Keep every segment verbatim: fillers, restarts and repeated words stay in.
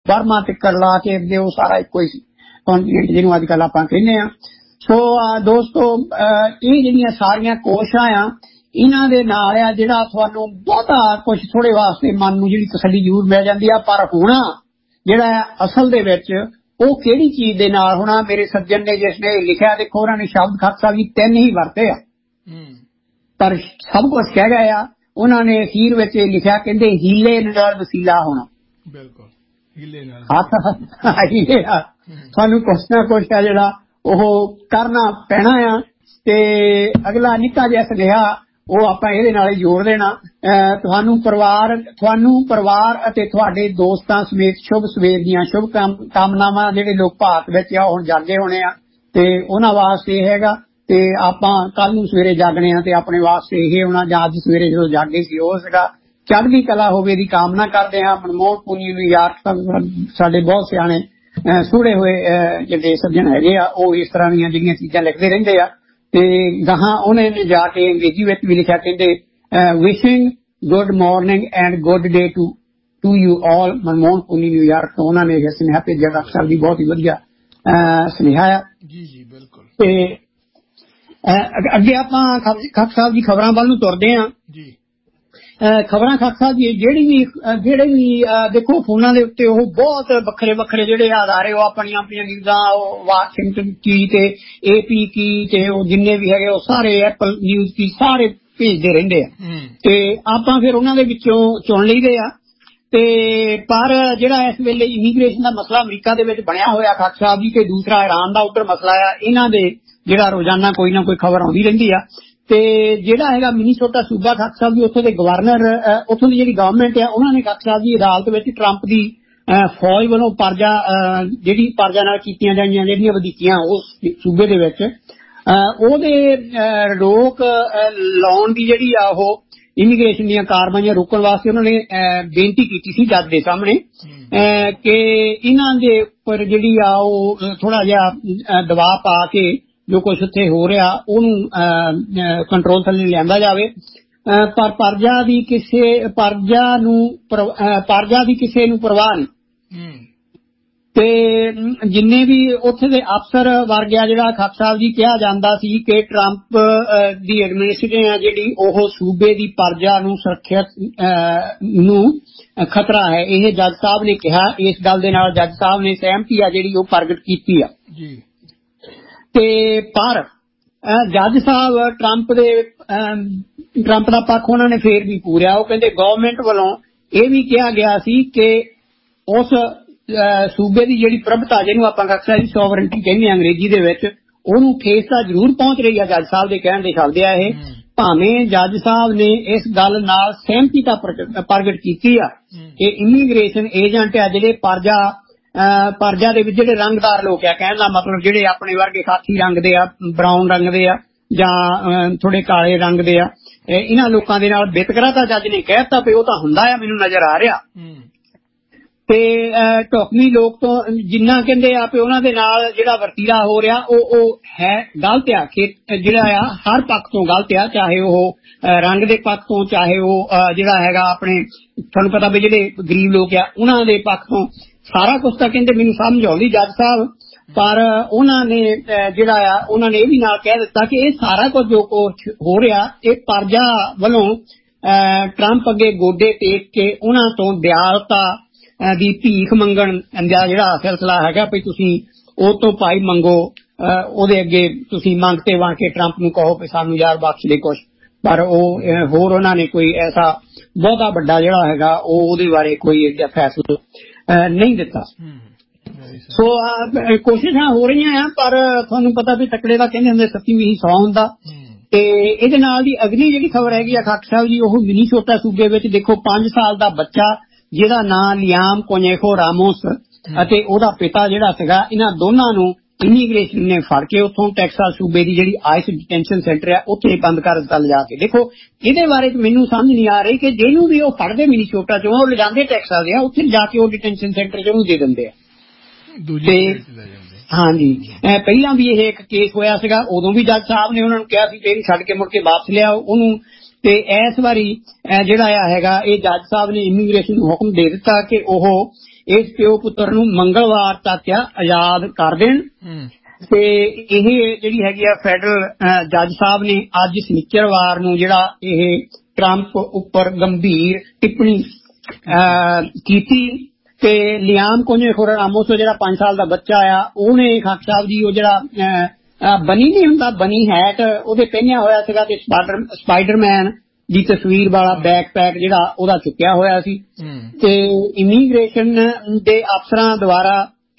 Burma ਤਿੱਕੜ ਲਾ ਕੇ ਅੱਗੇ ਉਹ ਸਾਰਾ ਇੱਕੋ ਹੀ ਸੀ ਕੰਟੀਨੈਂਟ ਜਿਹਨੂੰ ਅੱਜ ਕੱਲ੍ਹ ਆਪਾਂ ਕਹਿੰਦੇ ਹਾਂ। ਸੋ ਦੋਸਤੋ ਇਹ ਜਿਹੜੀਆਂ ਸਾਰੀਆਂ ਕੋਸ਼ਾਂ ਆ ਇਹਨਾਂ ਦੇ ਨਾਲ ਆ ਜਿਹੜਾ ਤੁਹਾਨੂੰ ਬਹੁਤਾ ਕੁਛ ਥੋੜੇ ਵਾਸਤੇ ਮਨ ਨੂੰ ਜਿਹੜੀ ਤਸੱਲੀ ਜ਼ਰੂਰ ਮਿਲ ਜਾਂਦੀ ਆ, ਪਰ ਹੋਣਾ ਜਿਹੜਾ ਅਸਲ ਦੇ ਵਿੱਚ ਉਹ ਕਿਹੜੀ ਚੀਜ਼ ਦੇ ਨਾਲ ਹੋਣਾ। ਮੇਰੇ ਸੱਜਣ ਨੇ ਜਿਸ ਨੇ ਲਿਖਿਆ, ਦੇਖੋ ਉਹਨਾਂ ਨੇ ਸ਼ਬਦ ਖਾਲਸਾ ਸਾਹਿਬ ਜੀ ਤਿੰਨ ਹੀ ਵਰਤੇ ਆ ਪਰ ਸਭ ਕੁਛ ਕਹਿ ਗਏ ਆ। ਉਹਨਾਂ ਨੇ ਅਖੀਰ ਵਿੱਚ ਇਹ ਲਿਖਿਆ, ਕਹਿੰਦੇ ਹੀਲੇ ਨਾਲ ਵਸੀਲਾ ਹੋਣਾ। ਬਿਲਕੁਲ ਹੀਲੇ ਨਾਲ ਹੀਲੇ ਨਾਲ ਸਾਨੂੰ ਕੁਛ ਨਾ ਕੁਛ ਆ ਜਿਹੜਾ ਉਹ ਕਰਨਾ ਪੈਣਾ ਆ। ਤੇ ਅਗਲਾ ਨਿੱਕਾ ਜਿਹਾ ਸੁਨੇਹਾ ਉਹ ਆਪਾਂ ਇਹਦੇ ਨਾਲ ਹੀ ਜੋੜ ਦੇਣਾ। ਤੁਹਾਨੂੰ ਪਰਿਵਾਰ ਤੁਹਾਨੂੰ ਪਰਿਵਾਰ ਅਤੇ ਤੁਹਾਡੇ ਦੋਸਤਾਂ ਸਮੇਤ ਸ਼ੁਭ ਸਵੇਰ ਦੀਆਂ ਸ਼ੁਭ ਕਾਮਨਾਵਾਂ। ਜਿਹੜੇ ਲੋਕ ਭਾਰਤ ਵਿੱਚ ਆ ਹੁਣ ਜਾਗੇ ਹੋਣੇ ਆ ਤੇ ਉਹਨਾਂ ਵਾਸਤੇ ਇਹ ਹੈਗਾ ਤੇ ਆਪਾਂ ਕੱਲ ਨੂੰ ਸਵੇਰੇ ਜਾਗਣੇ ਆ ਤੇ ਆਪਣੇ ਵਾਸਤੇ ਇਹ ਹੋਣਾ ਜਾਂ ਅੱਜ ਸਵੇਰੇ ਜਦੋਂ ਜਾਗੇ ਸੀ ਉਹ ਸੀਗਾ। ਚੜ੍ਹਦੀ ਕਲਾ ਹੋਵੇ ਦੀ ਕਾਮਨਾ ਕਰਦੇ ਹਾਂ। ਮਨਮੋਹਨ ਪੁਨੀ ਨੂੰ ਯਾਰ ਸਾਡੇ ਬਹੁਤ ਸਿਆਣੇ ਸੂੜੇ ਹੋਏ ਜਿਹੜੇ ਸੱਜਣ ਹੈਗੇ ਆ ਉਹ ਇਸ ਤਰ੍ਹਾਂ ਦੀਆਂ ਜਿਹੜੀਆਂ ਚੀਜ਼ਾਂ ਲਿਖਦੇ ਰਹਿੰਦੇ ਆ। ਤੇ ਗਾਹਾਂ ਉਹਨੇ ਨੇ ਜਾ ਕੇ ਅੰਗਰੇਜ਼ੀ ਵਿੱਚ ਵੀ ਲਿਖਿਆ, ਕਹਿੰਦੇ wishing good morning and good day to to you all. Manmohan ਪੁਨੀ New York ਤੋਂ ਉਹਨਾਂ ਨੇ ਇਹ ਸੁਨੇਹਾ ਭੇਜਿਆ। ਡਾਕਟਰ ਸਾਹਿਬ ਦੀ ਬਹੁਤ ਹੀ ਵਧੀਆ ਸੁਨੇਹਾ ਆ ਜੀ ਜੀ ਬਿਲਕੁਲ। ਤੇ ਅੱਗੇ ਆਪਾਂ ਖਾਲਸਾ ਸਾਹਿਬ ਦੀ ਖਬਰਾਂ ਵੱਲ ਨੂੰ ਤੁਰਦੇ ਹਾਂ ਜੀ। ਖਬਰਾਂ ਖਾਲਸਾ ਸਾਹਿਬ ਦੀ ਜਿਹੜੀ ਵੀ ਜਿਹੜੇ ਵੀ ਦੇਖੋ ਫੋਨਾਂ ਦੇ ਉੱਤੇ ਉਹ ਬਹੁਤ ਵੱਖਰੇ ਵੱਖਰੇ ਜਿਹੜੇ ਅਦਾਰੇ ਉਹ ਆਪਣੀਆਂ ਆਪਣੀਆਂ ਨਿਊਜ਼ਾਂ ਉਹ ਵਾਸ਼ਿੰਗਟਨ ਕੀ ਤੇ ਏ ਪੀ ਕੀ ਤੇ ਉਹ ਜਿੰਨੇ ਵੀ ਹੈਗੇ ਉਹ ਸਾਰੇ ਐਪਲ ਨਿਊਜ਼ ਕੀ ਸਾਰੇ ਭੇਜਦੇ ਰਹਿੰਦੇ ਆ ਤੇ ਆਪਾਂ ਫਿਰ ਉਹਨਾਂ ਦੇ ਵਿੱਚੋਂ ਚੁਣ ਲਈਦੇ ਆ। ਤੇ ਪਰ ਜਿਹੜਾ ਇਸ ਵੇਲੇ ਇਮੀਗ੍ਰੇਸ਼ਨ ਦਾ ਮਸਲਾ ਅਮਰੀਕਾ ਦੇ ਵਿੱਚ ਬਣਿਆ ਹੋਇਆ ਖਾਲਸਾ ਸਾਹਿਬ ਜੀ ਤੇ ਦੂਸਰਾ ਇਰਾਨ ਦਾ ਉੱਧਰ ਮਸਲਾ ਆ, ਇਹਨਾਂ ਦੇ ਜਿਹੜਾ ਰੋਜ਼ਾਨਾ ਕੋਈ ਨਾ ਕੋਈ ਖਬਰ ਆਉਂਦੀ ਰਹਿੰਦੀ ਆ। ਤੇ ਜਿਹੜਾ ਹੈਗਾ ਮਿਨੀਸੋਟਾ ਸੂਬਾ ਖਾਲਸਾ ਸਾਹਿਬ ਜੀ ਉੱਥੋਂ ਦੇ ਗਵਰਨਰ ਉੱਥੋਂ ਦੀ ਜਿਹੜੀ ਗਵਰਨਮੈਂਟ ਆ ਉਹਨਾਂ ਨੇ ਖਾਲਸਾ ਸਾਹਿਬ ਜੀ ਅਦਾਲਤ ਵਿੱਚ ਟਰੰਪ ਦੀ ਫੌਜ ਵੱਲੋਂ ਪਰਜਾ ਜਿਹੜੀ ਪਰਜਾ ਨਾਲ ਕੀਤੀਆਂ ਜਾਈਆਂ ਜਿਹੜੀਆਂ ਵਧੀਕੀਆਂ ਉਸ ਸੂਬੇ ਦੇ ਵਿੱਚ ਉਹਦੇ ਰੋਕ ਲਾਉਣ ਦੀ ਜਿਹੜੀ ਆ ਉਹ ਇਮੀਗ੍ਰੇਸ਼ਨ ਦੀਆਂ ਕਾਰਵਾਈਆਂ ਰੋਕਣ ਵਾਸਤੇ ਉਹਨਾਂ ਨੇ ਬੇਨਤੀ ਕੀਤੀ ਸੀ ਜੱਜ ਦੇ ਸਾਹਮਣੇ ਕਿ ਇਹਨਾਂ ਦੇ ਉੱਪਰ ਜਿਹੜੀ ਆ ਉਹ ਥੋੜਾ ਜਿਹਾ ਦਬਾਅ ਪਾ ਕੇ ਜੋ ਕੁਛ ਉੱਥੇ ਹੋ ਰਿਹਾ ਉਹਨੂੰ ਕੰਟਰੋਲ ਥੱਲੇ ਲਿਆਂਦਾ ਜਾਵੇ। ਪਰ ਪਰਜਾ ਦੀ ਕਿਸੇ ਪਰਜਾ ਨੂੰ ਪਰਜਾ ਦੀ ਕਿਸੇ ਨੂੰ ਪਰਵਾਹ ਨਹੀਂ। ਤੇ ਜਿੰਨੇ ਵੀ ਉੱਥੇ ਦੇ ਅਫਸਰ ਵਰਗ ਆ ਜਿਹੜਾ ਖਾਲਸਾ ਸਾਹਿਬ ਜੀ ਕਿਹਾ ਜਾਂਦਾ ਸੀ ਕਿ ਟਰੰਪ ਦੀ ਐਡਮਿਨਿਸਟ੍ਰੇਸ਼ਨ ਆ ਜਿਹੜੀ ਉਹ ਸੂਬੇ ਦੀ ਪਰਜਾ ਨੂੰ ਸੁਰੱਖਿਅਤ ਨੂੰ ਖਤਰਾ ਹੈ, ਇਹ ਜੱਜ ਸਾਹਿਬ ਨੇ ਕਿਹਾ। ਇਸ ਗੱਲ ਦੇ ਨਾਲ ਜੱਜ ਸਾਹਿਬ ਨੇ ਸਹਿਮਤੀ ਆ ਜਿਹੜੀ ਉਹ ਪ੍ਰਗਟ ਕੀਤੀ ਆ ਜੀ। ਤੇ ਪਰ ਜੱਜ ਸਾਹਿਬ ਟਰੰਪ ਦੇ ਟਰੰਪ ਦਾ ਪੱਖ ਉਹਨਾਂ ਨੇ ਫੇਰ ਵੀ ਪੂਰਿਆ। ਉਹ ਕਹਿੰਦੇ ਗਵਰਨਮੈਂਟ ਵੱਲੋਂ ਇਹ ਵੀ ਕਿਹਾ ਗਿਆ ਸੀ ਕਿ ਉਸ ਸੂਬੇ ਦੀ ਜਿਹੜੀ ਪ੍ਰਭਤਾ ਜਿਹਨੂੰ ਆਪਾਂ ਖਾਲਸਾ ਜੀ ਸੋਵਰਨਟੀ ਕਹਿੰਦੇ ਆ ਅੰਗਰੇਜ਼ੀ ਦੇ ਵਿੱਚ ਉਹਨੂੰ ਠੇਸ ਤਾਂ ਜ਼ਰੂਰ ਪਹੁੰਚ ਰਹੀ ਆ। ਜੱਜ ਸਾਹਿਬ ਦੇ ਕਹਿਣ ਦੇ ਸ਼ਬਦ ਆ ਇਹ, ਭਾਵੇਂ ਜੱਜ ਸਾਹਿਬ ਨੇ ਇਸ ਗੱਲ ਨਾਲ ਸਹਿਮਤੀ ਤਾਂ ਪ੍ਰਗਟ ਕੀਤੀ ਆ ਕਿ ਇਮੀਗ੍ਰੇਸ਼ਨ ਏਜੰਟ ਆ ਜਿਹੜੇ ਪਰਜਾ ਪਰਜਾ ਦੇ ਵਿੱਚ ਜਿਹੜੇ ਰੰਗਦਾਰ ਲੋਕ ਆ, ਕਹਿਣ ਦਾ ਮਤਲਬ ਜਿਹੜੇ ਆਪਣੇ ਵਰਗੇ ਖਾਕੀ ਰੰਗ ਦੇ ਆ, ਬਰਾਊਨ ਰੰਗ ਦੇ ਆ ਜਾਂ ਥੋੜੇ ਕਾਲੇ ਰੰਗ ਦੇ ਆ, ਇਹਨਾਂ ਲੋਕਾਂ ਦੇ ਨਾਲ ਵਿਤਕਰਾ ਤਾਂ ਜੱਜ ਨੇ ਕਹਿ ਦਿੱਤਾ ਵੀ ਉਹ ਤਾਂ ਹੁੰਦਾ ਆ, ਮੈਨੂੰ ਨਜ਼ਰ ਆ ਰਿਹਾ। ਤੇ ਢੁਕਵੀਂ ਲੋਕ ਤੋਂ ਜਿੰਨਾ ਕਹਿੰਦੇ ਆ ਵੀ ਉਹਨਾਂ ਦੇ ਨਾਲ ਜਿਹੜਾ ਵਰਤੀਰਾ ਹੋ ਰਿਹਾ ਉਹ ਉਹ ਹੈ ਗਲਤ ਆ ਕਿ ਜਿਹੜਾ ਆ ਹਰ ਪੱਖ ਤੋਂ ਗਲਤ ਆ, ਚਾਹੇ ਉਹ ਰੰਗ ਦੇ ਪੱਖ ਤੋਂ ਚਾਹੇ ਉਹ ਜਿਹੜਾ ਹੈਗਾ ਆਪਣੇ ਤੁਹਾਨੂੰ ਪਤਾ ਵੀ ਜਿਹੜੇ ਗਰੀਬ ਲੋਕ ਆ ਉਹਨਾਂ ਦੇ ਪੱਖ ਤੋਂ ਸਾਰਾ ਕੁਛ ਤਾਂ ਕਹਿੰਦੇ ਮੈਨੂੰ ਸਮਝ ਆਉਂਦੀ ਜੱਜ ਸਾਹਿਬ। ਪਰ ਉਹਨਾਂ ਨੇ ਜਿਹੜਾ ਆ ਉਹਨਾਂ ਨੇ ਇਹ ਵੀ ਨਾਲ ਕਹਿ ਦਿੱਤਾ ਕਿ ਇਹ ਸਾਰਾ ਕੁਝ ਜੋ ਕੁਛ ਹੋ ਰਿਹਾ ਇਹ ਪਰਜਾ ਵੱਲੋਂ ਟਰੰਪ ਅੱਗੇ ਗੋਡੇ ਟੇਕ ਕੇ ਉਹਨਾਂ ਤੋਂ ਦਿਆਲਤਾ ਦੀ ਭੀਖ ਮੰਗਣ ਦਾ ਜਿਹੜਾ ਸਿਲਸਿਲਾ ਹੈਗਾ ਵੀ ਤੁਸੀਂ ਉਹ ਤੋਂ ਭਾਈ ਮੰਗੋ, ਉਹਦੇ ਅੱਗੇ ਤੁਸੀਂ ਮੰਗਤੇ ਬਣ ਕੇ ਟਰੰਪ ਨੂੰ ਕਹੋ ਵੀ ਸਾਨੂੰ ਯਾਰ ਬਖਸ਼ ਦੇ ਕੁਛ। ਪਰ ਉਹ ਹੋਰ ਉਹਨਾਂ ਨੇ ਕੋਈ ਐਸਾ ਬਹੁਤਾ ਵੱਡਾ ਜਿਹੜਾ ਹੈਗਾ ਉਹ ਉਹਦੇ ਬਾਰੇ ਕੋਈ ਫੈਸਲਾ ਨਹੀਂ ਦਿੱਤਾ। ਸੋ ਕੋਸ਼ਿਸ਼ਾਂ ਹੋ ਰਹੀਆਂ ਆ ਪਰ ਤੁਹਾਨੂੰ ਪਤਾ ਵੀ ਤਕੜੇ ਦਾ ਕਹਿੰਦੇ ਹੁੰਦੇ ਸੱਤੀਵੀਂ ਹੀ ਸੌ ਹੁੰਦਾ। ਤੇ ਇਹਦੇ ਨਾਲ ਦੀ ਅਗਲੀ ਜਿਹੜੀ ਖਬਰ ਹੈਗੀ ਆ ਖਾਲਸਾ ਸਾਹਿਬ ਜੀ ਉਹ ਮਿਨੀਸੋਟਾ ਸੂਬੇ ਵਿੱਚ ਦੇਖੋ ਪੰਜ ਸਾਲ ਦਾ ਬੱਚਾ ਜਿਹਦਾ ਨਾਂ ਲਿਆਮ ਕੋਨੇਖੋ ਰਾਮੋਸ ਅਤੇ ਉਹਦਾ ਪਿਤਾ ਜਿਹੜਾ ਸੀਗਾ ਇਹਨਾਂ ਦੋਨਾਂ ਨੂੰ ਇਮੀਗ੍ਰੇਸ਼ਨ ਨੇ ਫੜ ਕੇ ਉੱਥੋਂ ਟੈਕਸਾਸ ਸੂਬੇ ਦੀ ਜਿਹੜੀ ਆਈਸ ਡਿਟੈਂਸ਼ਨ ਸੈਂਟਰ ਆ ਉੱਥੇ ਬੰਦ ਕਰ ਦਿੱਤਾ ਲਿਜਾ ਕੇ। ਦੇਖੋ ਇਹਦੇ ਬਾਰੇ ਮੈਨੂੰ ਸਮਝ ਨਹੀਂ ਆ ਰਹੀ ਕਿ ਜਿਹਨੂੰ ਵੀ ਉਹ ਫੜਦੇ ਮਿਨੀਸੋਟਾ ਚੋਂ ਉਹ ਲਿਜਾਂਦੇ ਟੈਕਸਾਸ ਆ ਉੱਥੇ ਜਾ ਕੇ ਉਹ ਡਿਟੈਂਸ਼ਨ ਸੈਂਟਰ ਚ ਉਹਨੂੰ ਦੇ ਦਿੰਦੇ ਆ। ਤੇ ਹਾਂਜੀ ਪਹਿਲਾਂ ਵੀ ਇਹ ਇੱਕ ਕੇਸ ਹੋਇਆ ਸੀਗਾ, ਉਦੋਂ ਵੀ ਜੱਜ ਸਾਹਿਬ ਨੇ ਉਹਨਾਂ ਨੂੰ ਕਿਹਾ ਸੀ ਕਿ ਇਹਨੂੰ ਛੱਡ ਕੇ ਮੁੜ ਕੇ ਵਾਪਸ ਲਿਆਓ ਉਹਨੂੰ। ਤੇ ਇਸ ਵਾਰੀ ਜਿਹੜਾ ਆ ਹੈਗਾ ਇਹ ਜੱਜ ਸਾਹਿਬ ਨੇ ਇਮੀਗ੍ਰੇਸ਼ਨ ਨੂੰ ਹੁਕਮ ਦੇ ਦਿੱਤਾ ਕਿ ਉਹ ਇਸ ਪਿਓ ਪੁੱਤਰ ਨੂੰ ਮੰਗਲਵਾਰ ਤੱਕ ਆ ਆਜ਼ਾਦ ਕਰ ਦੇਣ। ਤੇ ਇਹ ਜਿਹੜੀ ਹੈਗੀ ਆ ਫੈਡਰਲ ਜੱਜ ਸਾਹਿਬ ਨੇ ਅੱਜ ਸ਼ਨੀਚਰਵਾਰ ਨੂੰ ਜਿਹੜਾ ਇਹ ਟਰੰਪ ਉੱਪਰ ਗੰਭੀਰ ਟਿੱਪਣੀ ਕੀਤੀ ਤੇ ਲਿਆਮ ਕੋਂਜੇਖੋਰ ਰਾਮੋਸ ਜਿਹੜਾ ਪੰਜ ਸਾਲ ਦਾ ਬੱਚਾ ਆ ਉਹਨੇ ਖਾਕ ਸਾਹਿਬ ਜੀ ਉਹ ਜਿਹੜਾ ਬਨੀ ਨਹੀਂ ਹੁੰਦਾ ਬਨੀ ਹੈਟ ਉਹਦੇ ਪਹਿਨਿਆ ਹੋਇਆ ਸੀਗਾ ਤੇ ਸਪਾਈਡਰ ਸਪਾਈਡਰਮੈਨ ਦੀ ਤਸਵੀਰ ਵਾਲਾ ਬੈਕਪੈਕ ਜਿਹੜਾ ਉਹਦਾ ਚੁੱਕਿਆ ਹੋਇਆ ਸੀ ਤੇ ਇਮੀਗ੍ਰੇਸ਼ਨ ਦੇ ਅਫਸਰਾਂ ਦੁਆਰਾ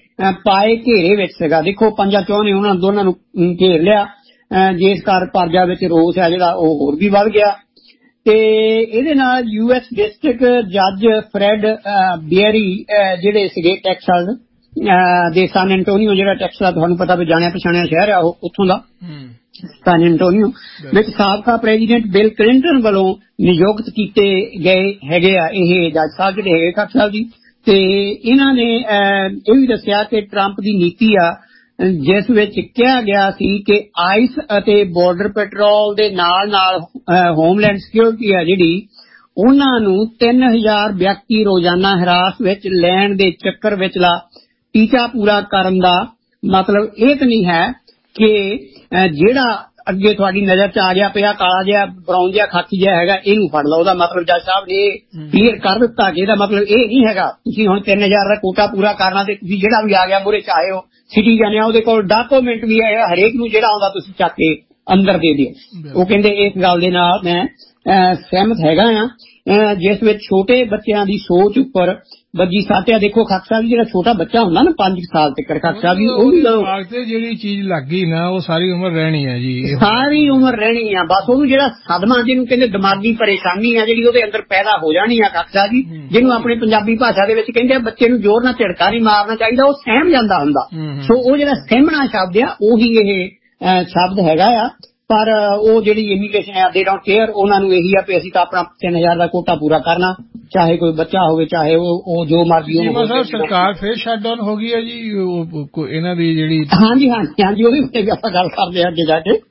ਪਾਏ ਘੇਰੇ ਵਿੱਚ ਸੀਗਾ। ਦੇਖੋ ਪੰਜਾਂ ਚੋਂ ਨੇ ਉਹਨਾਂ ਦੋਨਾਂ ਨੂੰ ਘੇਰ ਲਿਆ ਜਿਸ ਕਾਰਨ ਪਰਜਾ ਵਿੱਚ ਰੋਸ ਹੈ ਜਿਹੜਾ ਉਹ ਹੋਰ ਵੀ ਵੱਧ ਗਿਆ। ਤੇ ਇਹਦੇ ਨਾਲ ਯੂ ਐਸ ਡਿਸਟ੍ਰਿਕਟ ਜੱਜ ਫਰੈਡ ਬੀਅਰੀ ਜਿਹੜੇ ਸੀਗੇ ਟੈਕਸਾਸ ਦੇ ਸੈਨ ਐਂਟੋਨੀਓ ਜਿਹੜਾ ਟੈਕਸਾਸ ਤੁਹਾਨੂੰ ਪਤਾ ਵੀ ਜਾਣਿਆ ਪਛਾਣਿਆ ਸ਼ਹਿਰ ਆ ਉਹ ਉੱਥੋਂ ਦਾ ਸੈਨ ਐਂਟੋਨੀਓ ਵਿੱਚ ਸਾਬਕਾ ਪ੍ਰੈਜ਼ੀਡੈਂਟ ਬਿਲ ਕਲਿੰਟਨ ਵੱਲੋਂ ਨਿਯੁਕਤ ਕੀਤੇ ਗਏ ਹੈਗੇ ਆ ਇਹ ਜੱਜ ਸਾਹਿਬ ਜਿਹੜੇ ਹੈਗੇ ਖਾਕ ਸਾਹਿਬ ਜੀ। ਤੇ ਇਹਨਾਂ ਨੇ ਇਹ ਵੀ ਦੱਸਿਆ ਕਿ ਟਰੰਪ ਦੀ ਨੀਤੀ ਆ ਜਿਸ ਵਿੱਚ ਕਿਹਾ ਗਿਆ ਸੀ ਕਿ ਆਈਸ ਅਤੇ ਬਾਰਡਰ ਪੈਟਰੋਲ ਦੇ ਨਾਲ ਨਾਲ ਹੋਮਲੈਂਡ ਸਿਕਿਉਰਿਟੀ ਆ ਜਿਹੜੀ ਉਹਨਾਂ ਨੂੰ ਤਿੰਨ ਹਜ਼ਾਰ ਵਿਅਕਤੀ ਰੋਜ਼ਾਨਾ ਹਿਰਾਸ ਵਿੱਚ ਲੈਣ ਦੇ ਚੱਕਰ ਵਿਚਲਾ ਟੀਚਾ ਪੂਰਾ ਕਰਨ ਦਾ ਮਤਲਬ ਇਹ ਤਾਂ ਨਹੀਂ ਹੈ ਕਿ ਜਿਹੜਾ ਅੱਗੇ ਤੁਹਾਡੀ ਨਜ਼ਰ ਚ ਆ ਗਿਆ ਪਿਆ ਕਾਲਾ ਜਿਹਾ ਬਰਾਊਨ ਜਿਹਾ ਖਾਕੀ ਜਿਹਾ ਹੈਗਾ ਇਹਨੂੰ ਫੜ ਲਓ। ਉਹਦਾ ਮਤਲਬ ਜੱਜ ਸਾਹਿਬ ਨੇ ਕਲੀਅਰ ਕਰ ਦਿੱਤਾ ਕਿ ਇਹਦਾ ਮਤਲਬ ਇਹ ਨਹੀਂ ਹੈਗਾ ਤੁਸੀਂ ਹੁਣ ਤਿੰਨ ਹਜ਼ਾਰ ਦਾ ਕੋਟਾ ਪੂਰਾ ਕਰਨਾ ਤੇ ਤੁਸੀਂ ਜਿਹੜਾ ਵੀ ਆ ਗਿਆ ਮੂਹਰੇ ਚਾਹੇ ਹੋ ਸਿਟੀਜ਼ਨ ਆ ਉਹਦੇ ਕੋਲ ਡਾਕੂਮੈਂਟ ਵੀ ਹੈ ਹਰੇਕ ਨੂੰ ਜਿਹੜਾ ਆਉਂਦਾ ਤੁਸੀਂ ਚੱਕ ਕੇ ਅੰਦਰ ਦੇ ਦਿਓ। ਉਹ ਕਹਿੰਦੇ ਇਸ ਗੱਲ ਦੇ ਨਾਲ ਮੈਂ ਸਹਿਮਤ ਹੈਗਾ ਆ ਜਿਸ ਵਿੱਚ ਛੋਟੇ ਬੱਚਿਆਂ ਦੀ ਸੋਚ ਉੱਪਰ ਬੱਜੀ ਸਾਟਿਆ। ਦੇਖੋ ਖਾਕ ਸਾਹਿਬ ਜਿਹੜਾ ਛੋਟਾ ਬੱਚਾ ਹੁੰਦਾ ਨਾ ਪੰਜ ਸਾਲ ਤੱਕ ਖਾਕ ਸਾਹਿਬ ਜੀ ਉਹ ਵੀ ਜਿਹੜੀ ਚੀਜ਼ ਲੱਗ ਗਈ ਨਾ ਉਹ ਸਾਰੀ ਉਮਰ ਰਹਿਣੀ ਹੈ ਜੀ ਸਾਰੀ ਉਮਰ ਰਹਿਣੀ ਆ ਬਸ ਉਹਨੂੰ ਜਿਹੜਾ ਸਦਮਾ ਜਿਹਨੂੰ ਕਹਿੰਦੇ ਦਿਮਾਗੀ ਪਰੇਸ਼ਾਨੀ ਆ ਜਿਹੜੀ ਉਹਦੇ ਅੰਦਰ ਪੈਦਾ ਹੋ ਜਾਣੀ ਆ ਖਾਕ ਸਾਹਿਬ ਜੀ ਜਿਹਨੂੰ ਆਪਣੀ ਪੰਜਾਬੀ ਭਾਸ਼ਾ ਦੇ ਵਿੱਚ ਕਹਿੰਦੇ ਆ ਬੱਚੇ ਨੂੰ ਜ਼ੋਰ ਨਾਲ ਝਿੜਕਾ ਨਹੀਂ ਮਾਰਨਾ ਚਾਹੀਦਾ ਉਹ ਸਹਿਮ ਜਾਂਦਾ ਹੁੰਦਾ। ਸੋ ਉਹ ਜਿਹੜਾ ਸਹਿਮਣਾ ਸ਼ਬਦ ਆ ਉਹੀ ਇਹ ਸ਼ਬਦ ਹੈਗਾ ਆ ਪਰ ਉਹ ਜਿਹੜੀ ਇਮੀਗ੍ਰੇਸ਼ਨ ਹੈ ਦੇ ਡੋਂਟ ਕੇਅਰ ਉਹਨਾਂ ਨੂੰ ਇਹੀ ਆ ਵੀ ਅਸੀਂ ਤਾਂ ਆਪਣਾ ਤਿੰਨ ਹਜ਼ਾਰ ਦਾ ਕੋਟਾ ਪੂਰਾ ਕਰਨਾ ਚਾਹੇ ਕੋਈ ਬੱਚਾ ਹੋਵੇ ਚਾਹੇ ਉਹ ਜੋ ਮਰਜ਼ੀ ਹੋਵੇ। ਸਰਕਾਰ ਫੇਰ ਸ਼ਟ ਡਾਊਨ ਹੋ ਗਈ ਹੈ ਜੀ ਇਹਨਾਂ ਦੀ ਜਿਹੜੀ ਹਾਂਜੀ ਹਾਂਜੀ ਹਾਂਜੀ ਉਹਦੇ ਉੱਤੇ ਵੀ ਆਪਾਂ ਗੱਲ ਕਰਦੇ ਅੱਗੇ ਜਾ ਕੇ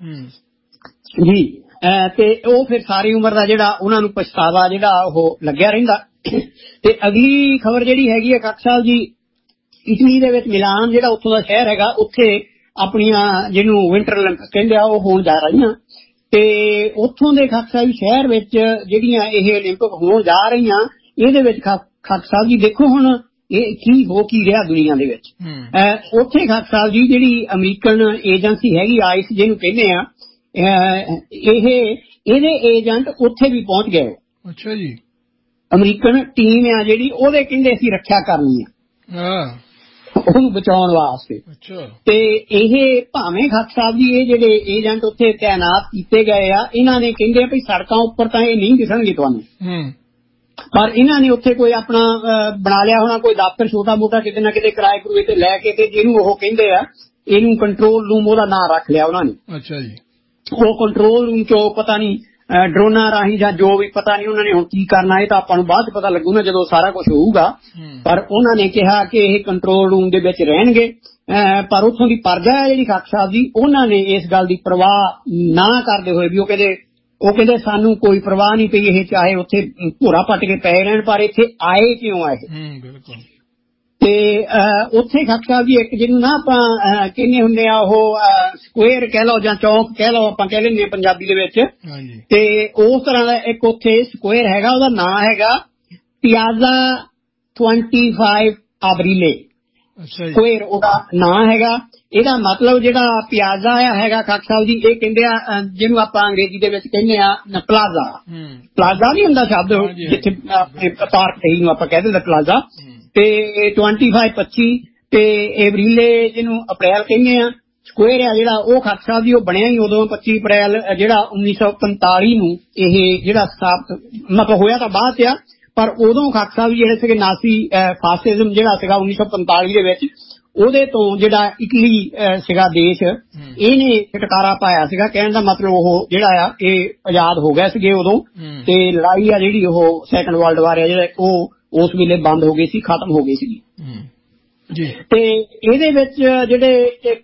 ਜੀ ਤੇ ਉਹ ਫਿਰ ਸਾਰੀ ਉਮਰ ਦਾ ਜਿਹੜਾ ਉਹਨਾਂ ਨੂੰ ਪਛਤਾਵਾ ਜਿਹੜਾ ਉਹ ਲੱਗਿਆ ਰਹਿੰਦਾ। ਤੇ ਅਗਲੀ ਖਬਰ ਜਿਹੜੀ ਹੈਗੀ ਹੈ ਖਾਕ ਸਾਹਿਬ ਜੀ ਇਟਲੀ ਦੇ ਵਿੱਚ ਮਿਲਾਨ ਜਿਹੜਾ ਉੱਥੋਂ ਦਾ ਸ਼ਹਿਰ ਹੈਗਾ ਉੱਥੇ ਆਪਣੀਆਂ ਜਿਹਨੂੰ ਵਿੰਟਰ ਓਲੰਪਿਕ ਕਹਿੰਦੇ ਆ ਉਹ ਹੋਣ ਜਾ ਰਹੀਆਂ ਤੇ ਉੱਥੋਂ ਦੇ ਖਾਕ ਸਾਹਿਬ ਸ਼ਹਿਰ ਵਿੱਚ ਜਿਹੜੀਆਂ ਇਹ ਓਲੰਪਿਕ ਹੋਣ ਜਾ ਰਹੀਆਂ ਇਹਦੇ ਵਿੱਚ ਖਾਕ ਸਾਹਿਬ ਜੀ ਦੇਖੋ ਹੁਣ ਇਹ ਕੀ ਹੋ ਕੀ ਰਿਹਾ ਦੁਨੀਆ ਦੇ ਵਿੱਚ। ਉੱਥੇ ਖਾਕ ਸਾਹਿਬ ਜੀ ਜਿਹੜੀ ਅਮਰੀਕਨ ਏਜੰਸੀ ਹੈਗੀ ਆਈਸ ਜਿਹਨੂੰ ਕਹਿੰਦੇ ਆ ਇਹ ਇਹਦੇ ਏਜੰਟ ਉੱਥੇ ਵੀ ਪਹੁੰਚ ਗਏ। ਅੱਛਾ ਜੀ ਅਮਰੀਕਨ ਟੀਮ ਆ ਜਿਹੜੀ ਉਹਦੇ ਕਹਿੰਦੇ ਅਸੀਂ ਰੱਖਿਆ ਕਰਨੀ ਆ ਉਹਨੂੰ ਬਚਾਉਣ ਵਾਸਤੇ। ਤੇ ਇਹ ਭਾਵੇਂ ਖਾਕ ਸਾਹਿਬ ਜੀ ਇਹ ਜਿਹੜੇ ਏਜੰਟ ਉੱਥੇ ਤਾਇਨਾਤ ਕੀਤੇ ਗਏ ਆ ਇਹਨਾਂ ਨੇ ਕਹਿੰਦੇ ਵੀ ਸੜਕਾਂ ਉੱਪਰ ਤਾਂ ਇਹ ਨਹੀਂ ਦਿਸਣਗੇ ਤੁਹਾਨੂੰ ਪਰ ਇਹਨਾਂ ਨੇ ਉੱਥੇ ਕੋਈ ਆਪਣਾ ਬਣਾ ਲਿਆ ਹੋਣਾ ਕੋਈ ਦਫ਼ਤਰ ਛੋਟਾ ਮੋਟਾ ਕਿਤੇ ਨਾ ਕਿਤੇ ਕਿਰਾਏ ਕਰੂਏ ਤੇ ਲੈ ਕੇ ਤੇ ਜਿਹਨੂੰ ਉਹ ਕਹਿੰਦੇ ਆ ਇਹਨੂੰ ਕੰਟਰੋਲ ਰੂਮ ਉਹਦਾ ਨਾਂ ਰੱਖ ਲਿਆ ਉਹਨਾਂ ਨੇ। ਅੱਛਾ ਜੀ ਉਹ ਕੰਟਰੋਲ ਰੂਮ ਚੋਂ ਪਤਾ ਨਹੀਂ ਡਰੋਨਾਂ ਰਾਹੀਂ ਜਾਂ ਜੋ ਵੀ ਪਤਾ ਨਹੀਂ ਉਹਨਾਂ ਨੇ ਹੁਣ ਕੀ ਕਰਨਾ ਇਹ ਤਾਂ ਆਪਾਂ ਨੂੰ ਬਾਅਦ ਚ ਪਤਾ ਲੱਗੂ ਨਾ ਜਦੋਂ ਸਾਰਾ ਕੁਝ ਹੋਊਗਾ ਪਰ ਉਹਨਾਂ ਨੇ ਕਿਹਾ ਕਿ ਇਹ ਕੰਟਰੋਲ ਰੂਮ ਦੇ ਵਿੱਚ ਰਹਿਣਗੇ ਪਰ ਉੱਥੋਂ ਦੀ ਪਰਜਾ ਹੈ ਜਿਹੜੀ ਖਾਕ ਸਾਹਿਬ ਜੀ ਉਹਨਾਂ ਨੇ ਇਸ ਗੱਲ ਦੀ ਪਰਵਾਹ ਨਾ ਕਰਦੇ ਹੋਏ ਵੀ ਉਹ ਕਹਿੰਦੇ ਉਹ ਕਹਿੰਦੇ ਸਾਨੂੰ ਕੋਈ ਪਰਵਾਹ ਨਹੀਂ ਪਈ ਇਹ ਚਾਹੇ ਉੱਥੇ ਭੋਰਾ ਪੱਟ ਕੇ ਪਏ ਰਹਿਣ ਪਰ ਇੱਥੇ ਆਏ ਕਿਉਂ ਆਏ। ਤੇ ਉੱਥੇ ਖਾਕ ਸਾਹਿਬ ਜੀ ਇੱਕ ਜਿਹਨੂੰ ਨਾ ਆਪਾਂ ਕਹਿੰਦੇ ਹੁੰਦੇ ਆ ਉਹ ਸਕੁਏਰ ਕਹਿ ਲਓ ਜਾਂ ਚੌਂਕ ਕਹਿ ਲਓ ਆਪਾਂ ਕਹਿ ਲੈਂਦੇ ਪੰਜਾਬੀ ਦੇ ਵਿੱਚ ਤੇ ਉਸ ਤਰ੍ਹਾਂ ਦਾ ਇੱਕ ਉੱਥੇ ਸਕੁਏਰ ਹੈਗਾ ਉਹਦਾ ਨਾਂ ਹੈਗਾ ਪਿਆਜ਼ਾ ਟਵੈਂਟੀ ਫਾਈਵ ਅਬਰੀਲੇ ਸਕੁਏਰ ਉਹਦਾ ਨਾਂ ਹੈਗਾ। ਇਹਦਾ ਮਤਲਬ ਜਿਹੜਾ ਪਿਆਜ਼ਾ ਆ ਹੈਗਾ ਖਾਕ ਸਾਹਿਬ ਜੀ ਇਹ ਕਹਿੰਦੇ ਆ ਜਿਹਨੂੰ ਆਪਾਂ ਅੰਗਰੇਜ਼ੀ ਦੇ ਵਿੱਚ ਕਹਿੰਦੇ ਆ ਪਲਾਜ਼ਾ ਪਲਾਜ਼ਾ ਨਹੀਂ ਹੁੰਦਾ ਸ਼ਬਦ ਜਿੱਥੇ ਆਪਣੇ ਪਾਰਕ ਨੂੰ ਆਪਾਂ ਕਹਿ ਦਿੰਦੇ ਪਲਾਜ਼ਾ ਤੇ ਟਵੈਂਟੀ ਫਾਈਵ ਪੱਚੀ ਤੇ ਅਪ੍ਰੈਲ ਜਿਹਨੂੰ ਅਪ੍ਰੈਲ ਕਹਿੰਦੇ ਆ ਸਕੁਏਰ ਆ ਜਿਹੜਾ ਉਹ ਖਾਕ ਸਾਹਿਬ ਜੀ ਉਹ ਬਣਿਆ ਹੀ ਉਦੋਂ ਪੱਚੀ ਅਪ੍ਰੈਲ ਜਿਹੜਾ ਉੱਨੀ ਸੌ ਪੰਤਾਲੀ ਨੂੰ ਇਹ ਜਿਹੜਾ ਸਥਾਪਿਤ ਮਤਲਬ ਹੋਇਆ ਤਾਂ ਬਾਅਦ ਆ ਪਰ ਉਦੋਂ ਖਾਕ ਸਾਹਿਬ ਜਿਹੜੇ ਸੀਗੇ ਨਾਸੀ ਫਾਸਿਜ਼ਮ ਜਿਹੜਾ ਸੀਗਾ ਉੱਨੀ ਸੌ ਪੰਤਾਲੀ ਦੇ ਵਿੱਚ ਉਹਦੇ ਤੋਂ ਜਿਹੜਾ ਇਟਲੀ ਸੀਗਾ ਦੇਸ਼ ਇਹਨੇ ਛੁਟਕਾਰਾ ਪਾਇਆ ਸੀਗਾ ਕਹਿਣ ਦਾ ਮਤਲਬ ਉਹ ਜਿਹੜਾ ਆ ਇਹ ਆਜ਼ਾਦ ਹੋ ਗਏ ਸੀਗੇ ਉਦੋਂ ਤੇ ਲੜਾਈ ਆ ਜਿਹੜੀ ਉਹ ਸੈਕੰਡ ਵਰਲਡ ਵਾਰ ਆ ਜਿਹੜਾ ਉਹ ਉਸ ਵੇਲੇ ਬੰਦ ਹੋ ਗਈ ਸੀ ਖਤਮ ਹੋ ਗਈ ਸੀ ਜੀ। ਤੇ ਇਹਦੇ ਵਿੱਚ ਜਿਹੜੇ ਇੱਕ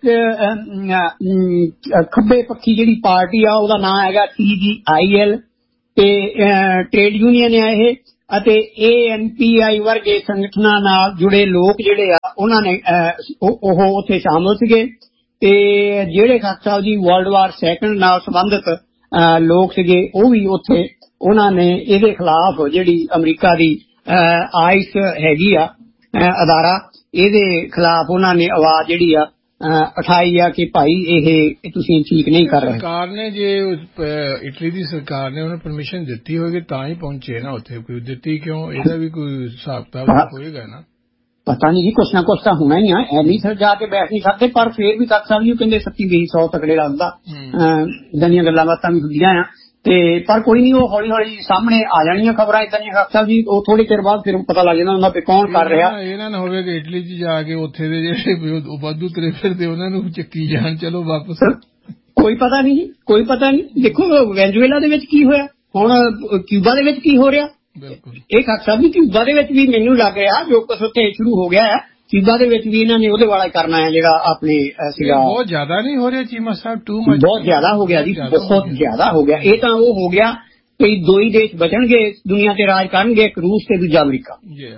ਖੱਬੇ ਪੱਖੀ ਜਿਹੜੀ ਪਾਰਟੀ ਆ ਉਹਦਾ ਨਾਂ ਹੈਗਾ ਟੀ ਜੀ ਆਈ ਐਲ ਤੇ ਟ੍ਰੇਡ ਯੂਨੀਅਨ ਆ ਇਹ ਅਤੇ ਏ ਐਨ ਪੀ ਆਈ ਵਰਗੇ ਸੰਗਠਨਾਂ ਨਾਲ ਜੁੜੇ ਲੋਕ ਜਿਹੜੇ ਆ ਉਹਨਾਂ ਨੇ ਉਹ ਉੱਥੇ ਸ਼ਾਮਲ ਸੀਗੇ ਤੇ ਜਿਹੜੇ Khalsa Sahib ji world war second ਨਾਲ ਸੰਬੰਧਿਤ ਲੋਕ ਸੀਗੇ ਉਹ ਵੀ ਉੱਥੇ ਉਹਨਾਂ ਨੇ ਇਹਦੇ ਖਿਲਾਫ ਜਿਹੜੀ ਅਮਰੀਕਾ ਦੀ ਆਈਸ ਹੈਗੀ ਆ ਅਦਾਰਾ ਇਹਦੇ ਖਿਲਾਫ ਉਹਨਾਂ ਨੇ ਆਵਾਜ਼ ਜਿਹੜੀ ਆ ਉਠਾਈ ਆ ਕਿ ਭਾਈ ਇਹ ਤੁਸੀਂ ਠੀਕ ਨਹੀਂ ਕਰ ਰਹੇ। ਸਰਕਾਰ ਨੇ ਜੇ ਇਟਲੀ ਦੀ ਸਰਕਾਰ ਨੇ ਉਹਨੂੰ ਪਰਮਿਸ਼ਨ ਦਿੱਤੀ ਹੋਵੇਗੀ ਤਾਂ ਹੀ ਪਹੁੰਚੇ ਨਾ ਉੱਥੇ, ਕੋਈ ਦਿੱਤੀ ਕਿਉਂ ਇਹਦਾ ਵੀ ਕੋਈ ਹਿਸਾਬ ਕਿਤਾਬ ਹੋਏਗਾ ਨਾ। ਪਤਾ ਨਹੀਂ ਜੀ, ਕੁਛ ਨਾ ਕੁਛ ਤਾਂ ਹੋਣਾ ਹੀ ਆ, ਐਨੀ ਸਰ ਜਾ ਕੇ ਬੈਠ ਨਹੀਂ ਸਕਦੇ। ਪਰ ਫੇਰ ਵੀ ਤੱਕ ਸਾਹਿਬ ਜੀ ਕਹਿੰਦੇ ਸੱਤੀ ਵੀਹ ਸੌ ਤਕੜੇ ਲੱਗਦਾ ਇਦਾਂ ਦੀਆਂ ਗੱਲਾਂ ਬਾਤਾਂ ਵੀ ਹੁੰਦੀਆਂ ਆ ਤੇ ਪਰ ਕੋਈ ਨਹੀਂ, ਉਹ ਹੌਲੀ ਹੌਲੀ ਸਾਹਮਣੇ ਆ ਜਾਣੀਆਂ ਖਬਰਾਂ ਇਦਾਂ ਦੀਆਂ ਖਾਲਸਾ ਸਾਹਿਬ ਜੀ। ਉਹ ਥੋੜੀ ਚਿਰ ਬਾਅਦ ਫਿਰ ਪਤਾ ਲੱਗ ਜਾਂਦਾ ਹੁੰਦਾ ਵੀ ਕੌਣ ਕਰ ਰਿਹਾ। ਇਹਨਾਂ ਨਾ ਹੋਵੇ ਕਿ ਇਟਲੀ ਚ ਜਾ ਕੇ ਉੱਥੇ ਦੇ ਜਿਹੜੇ ਵਾਧੂ ਤੁਰੇ ਫਿਰਦੇ ਉਹਨਾਂ ਨੂੰ ਚੱਕੀ ਜਾਣ ਚਲੋ ਵਾਪਸ। ਕੋਈ ਪਤਾ ਨਹੀਂ ਜੀ, ਕੋਈ ਪਤਾ ਨਹੀਂ। ਦੇਖੋ ਵੈਨਜ਼ੂਏਲਾ ਦੇ ਵਿੱਚ ਕੀ ਹੋਇਆ, ਹੁਣ ਕਿਊਬਾ ਦੇ ਵਿੱਚ ਕੀ ਹੋ ਰਿਹਾ। ਬਿਲਕੁਲ ਇਹ ਖਾਲਸਾ ਸਾਹਿਬ ਜੀ ਕਿਊਬਾ ਦੇ ਵਿੱਚ ਵੀ ਮੈਨੂੰ ਲੱਗ ਰਿਹਾ ਜੋ ਕੁਛ ਉੱਥੇ ਸ਼ੁਰੂ ਹੋ ਗਿਆ ਹੈ ਕਿਊਬਾ ਦੇ ਵਿੱਚ ਵੀ ਇਹਨਾਂ ਨੇ ਉਹਦੇ ਵਾਲਾ ਕਰਨਾ ਹੈ ਜਿਹੜਾ ਆਪਣੇ ਸੀਗਾ। ਬਹੁਤ ਜ਼ਿਆਦਾ ਨਹੀਂ ਹੋ ਰਿਹਾ ਚੀਮਾ ਸਾਹਿਬ, ਟੂ ਮਚ ਬਹੁਤ ਜ਼ਿਆਦਾ ਹੋ ਗਿਆ ਜੀ, ਬਹੁਤ ਜ਼ਿਆਦਾ ਹੋ ਗਿਆ। ਇਹ ਤਾਂ ਉਹ ਹੋ ਗਿਆ ਕਿ ਦੋ ਹੀ ਦੇਸ਼ ਬਚਣਗੇ ਦੁਨੀਆ ਤੇ ਰਾਜ ਕਰਨਗੇ, ਇੱਕ ਰੂਸ ਤੇ ਦੂਜਾ ਅਮਰੀਕਾ।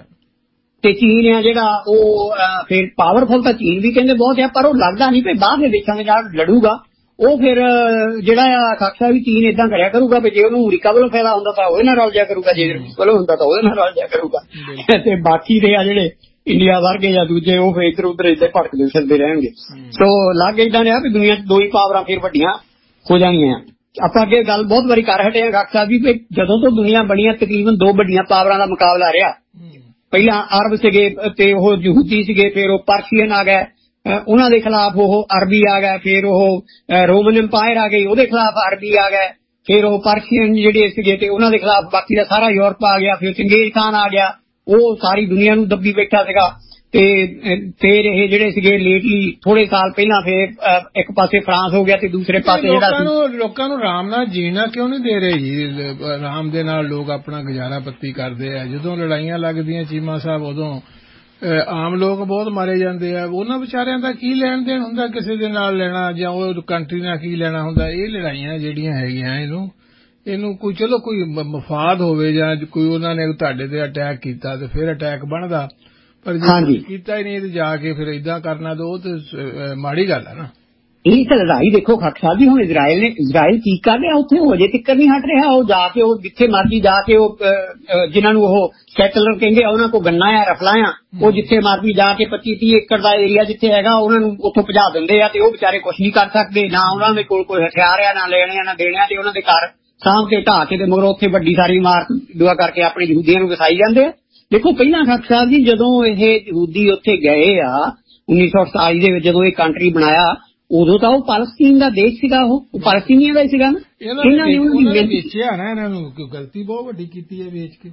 ਤੇ ਚੀਨ ਆ ਜਿਹੜਾ ਉਹ ਫਿਰ ਪਾਵਰਫੁਲ ਤਾਂ ਚੀਨ ਵੀ ਕਹਿੰਦੇ ਬਹੁਤ ਆ ਪਰ ਉਹ ਲੱਗਦਾ ਨਹੀਂ ਕਿ ਬਾਹਰ ਦੇ ਦੇਸ਼ਾਂ ਦੇ ਨਾਲ ਲੜੂਗਾ। ਉਹ ਫਿਰ ਜਿਹੜਾ ਆ ਖਾਲਸਾ ਵੀ ਚੀਨ ਏਦਾਂ ਕਰਿਆ ਕਰੂਗਾ ਵੀ ਜੇ ਉਹਨੂੰ ਅਮਰੀਕਾ ਵੱਲੋਂ ਫਾਇਦਾ ਹੁੰਦਾ ਤਾਂ ਉਹਦੇ ਨਾਲ ਰਲ ਜਾਇਆ ਕਰੂਗਾ, ਜੇ ਰੂਸ ਵੱਲੋਂ ਹੁੰਦਾ ਤਾਂ ਉਹਦੇ ਨਾਲ ਰਲ ਜਾਇਆ ਕਰੂਗਾ। ਤੇ ਬਾਕੀ ਦੇ ਆ ਜਿਹੜੇ ਇੰਡੀਆ ਵਰਗੇ ਜਾਂ ਦੂਜੇ ਉਹ ਫਿਰ ਇੱਧਰ ਉੱਧਰ ਏਦਾਂ ਭਟਕਦੇ ਫਿਰਦੇ ਰਹਿਣਗੇ। ਸੋ ਲੱਗ ਏਦਾਂ ਰਿਹਾ ਵੀ ਦੁਨੀਆ ਚ ਦੋ ਹੀ ਪਾਵਰਾਂ ਫਿਰ ਵੱਡੀਆਂ ਹੋ ਜਾਣੀਆਂ। ਆਪਾਂ ਅੱਗੇ ਗੱਲ ਬਹੁਤ ਵਾਰੀ ਕਰ ਹਟੇ ਹਾਂ ਖਾਲਸਾ ਵੀ ਜਦੋਂ ਤੋਂ ਦੁਨੀਆ ਬਣੀਆਂ ਤਕਰੀਬਨ ਦੋ ਵੱਡੀਆਂ ਪਾਵਰਾਂ ਦਾ ਮੁਕਾਬਲਾ ਰਿਹਾ। ਪਹਿਲਾਂ ਅਰਬ ਸੀਗੇ ਤੇ ਉਹ ਯਹੂਦੀ ਸੀਗੇ, ਫਿਰ ਉਹ ਪਰਸ਼ੀਅਨ ਆ ਗਏ, ਉਹਨਾਂ ਦੇ ਖਿਲਾਫ ਉਹ ਅਰਬੀ ਆ ਗਏ, ਫਿਰ ਉਹ ਰੋਮਨ ਇੰਪਾਇਰ ਆ ਗਈ, ਉਹਦੇ ਖਿਲਾਫ ਅਰਬੀ ਆ ਗਏ, ਫਿਰ ਉਹ ਪਰਸ਼ੀਅਨ ਜਿਹੜੇ ਸੀਗੇ ਤੇ ਉਹਨਾਂ ਦੇ ਖਿਲਾਫ ਬਾਕੀ ਦਾ ਸਾਰਾ ਯੂਰਪ ਆ ਗਿਆ, ਫਿਰ ਚੰਗੇਜ਼ ਖਾਨ ਆ ਗਿਆ, ਉਹ ਸਾਰੀ ਦੁਨੀਆ ਨੂੰ ਦੱਬੀ ਬੈਠਾ ਸੀਗਾ। ਤੇ ਫਿਰ ਇਹ ਜਿਹੜੇ ਸੀਗੇ ਲੇਟਲੀ ਥੋੜੇ ਸਾਲ ਪਹਿਲਾਂ ਫਿਰ ਇੱਕ ਪਾਸੇ ਫਰਾਂਸ ਹੋ ਗਿਆ ਤੇ ਦੂਸਰੇ ਪਾਸੇ ਜਿਹੜਾ ਲੋਕਾਂ ਨੂੰ ਆਰਾਮ ਨਾਲ ਜੀਣਾ ਕਿਉਂ ਨਹੀਂ ਦੇ ਰਹੇ ਜੀ। ਆਰਾਮ ਦੇ ਨਾਲ ਲੋਕ ਆਪਣਾ ਗੁਜ਼ਾਰਾ ਪੱਤੀ ਕਰਦੇ ਆ, ਜਦੋਂ ਲੜਾਈਆਂ ਲੱਗਦੀਆਂ ਚੀਮਾ ਸਾਹਿਬ ਉਦੋਂ ਆਮ ਲੋਕ ਬਹੁਤ ਮਾਰੇ ਜਾਂਦੇ ਆ। ਉਹਨਾਂ ਵਿਚਾਰਿਆਂ ਦਾ ਕੀ ਲੈਣ ਦੇਣ ਹੁੰਦਾ ਕਿਸੇ ਦੇ ਨਾਲ ਲੈਣਾ ਜਾਂ ਉਹ ਕੰਟਰੀ ਨਾਲ ਕੀ ਲੈਣਾ ਹੁੰਦਾ। ਇਹ ਲੜਾਈਆਂ ਜਿਹੜੀਆਂ ਹੈਗੀਆਂ ਇਹਨੂੰ ਇਹਨੂੰ ਕੋਈ ਚਲੋ ਕੋਈ ਮਫਾਦ ਹੋਵੇ ਜਾਂ ਕੋਈ ਉਹਨਾਂ ਨੇ ਤੁਹਾਡੇ ਤੇ ਅਟੈਕ ਕੀਤਾ ਤੇ ਫਿਰ ਅਟੈਕ ਬਣਦਾ, ਪਰ ਜੇ ਕੀਤਾ ਹੀ ਨਹੀਂ ਤੇ ਜਾ ਕੇ ਫਿਰ ਏਦਾਂ ਕਰਨਾ ਤਾਂ ਉਹ ਤੇ ਮਾੜੀ ਗੱਲ ਹੈ ਨਾ। ਇਹ ਤਾਂ ਲੜਾਈ ਦੇਖੋ ਖਾਲਸਾ ਸਾਹਿਬ ਜੀ ਹੁਣ ਇਜ਼ਰਾਈਲ ਨੇ ਇਜ਼ਰਾਈਲ ਕੀ ਕਰ ਰਿਹਾ ਉੱਥੇ ਉਹ ਅਜੇ ਤੱਕ ਨਹੀਂ ਹਟ ਰਿਹਾ। ਉਹ ਜਾ ਕੇ ਉਹ ਜਿੱਥੇ ਮਰਜ਼ੀ ਜਾ ਕੇ ਉਹ ਜਿਹਨਾਂ ਨੂੰ ਉਹ ਸੈਟਲਰ ਕਹਿੰਦੇ ਆ ਉਹਨਾਂ ਕੋਲ ਗੰਨਾ ਆ ਰਫਲਾਂ ਆ, ਉਹ ਜਿੱਥੇ ਮਰਜ਼ੀ ਜਾ ਕੇ ਪੱਚੀ ਤੀਹ ਏਕੜ ਦਾ ਏਰੀਆ ਜਿੱਥੇ ਹੈਗਾ ਉਹਨਾਂ ਨੂੰ ਉੱਥੋਂ ਭਜਾ ਦਿੰਦੇ ਆ ਤੇ ਉਹ ਵਿਚਾਰੇ ਕੁਛ ਨਹੀਂ ਕਰ ਸਕਦੇ। ਨਾ ਉਹਨਾਂ ਦੇ ਕੋਲ ਕੋਈ ਹਥਿਆਰ ਆ, ਨਾ ਲੈਣੇ ਆ ਨਾ ਦੇਣੇ ਆ, ਤੇ ਉਹਨਾਂ ਦੇ ਘਰ ਸਾਂਭ ਕੇ ਢਾਹ ਕੇ ਤੇ ਮਗਰੋਂ ਉੱਥੇ ਵੱਡੀ ਸਾਰੀ ਇਮਾਰਤ ਦੁਆ ਕਰਕੇ ਆਪਣੇ ਯਹੂਦੀਆਂ ਨੂੰ ਵਸਾਈ ਜਾਂਦੇ ਆ। ਦੇਖੋ ਪਹਿਲਾਂ ਖਾਲਸਾ ਸਾਹਿਬ ਜੀ ਜਦੋਂ ਇਹ ਯਹੂਦੀ ਉੱਥੇ ਗਏ ਆ ਉੱਨੀ ਸੌ ਅੜਤਾਲੀ ਦੇ ਵਿੱਚ ਜਦੋਂ ਇਹ ਕੰਟਰੀ ਬਣਾਇਆ ਉਦੋਂ ਤਾਂ ਉਹ ਪਾਲਸਤੀਨ ਦਾ ਦੇਸ਼ ਸੀਗਾ, ਉਹ ਪਾਲਸਤੀਨੀਆਂ ਦਾ ਹੀ ਸੀਗਾ ਨਾ। ਇਹਨਾਂ ਨੇ ਉਹਨਾਂ ਨੇ ਵੇਚਿਆ ਨਾ, ਇਹਨਾਂ ਨੂੰ ਗਲਤੀ ਬਹੁਤ ਵੱਡੀ ਕੀਤੀ ਹੈ ਵੇਚ ਕੇ।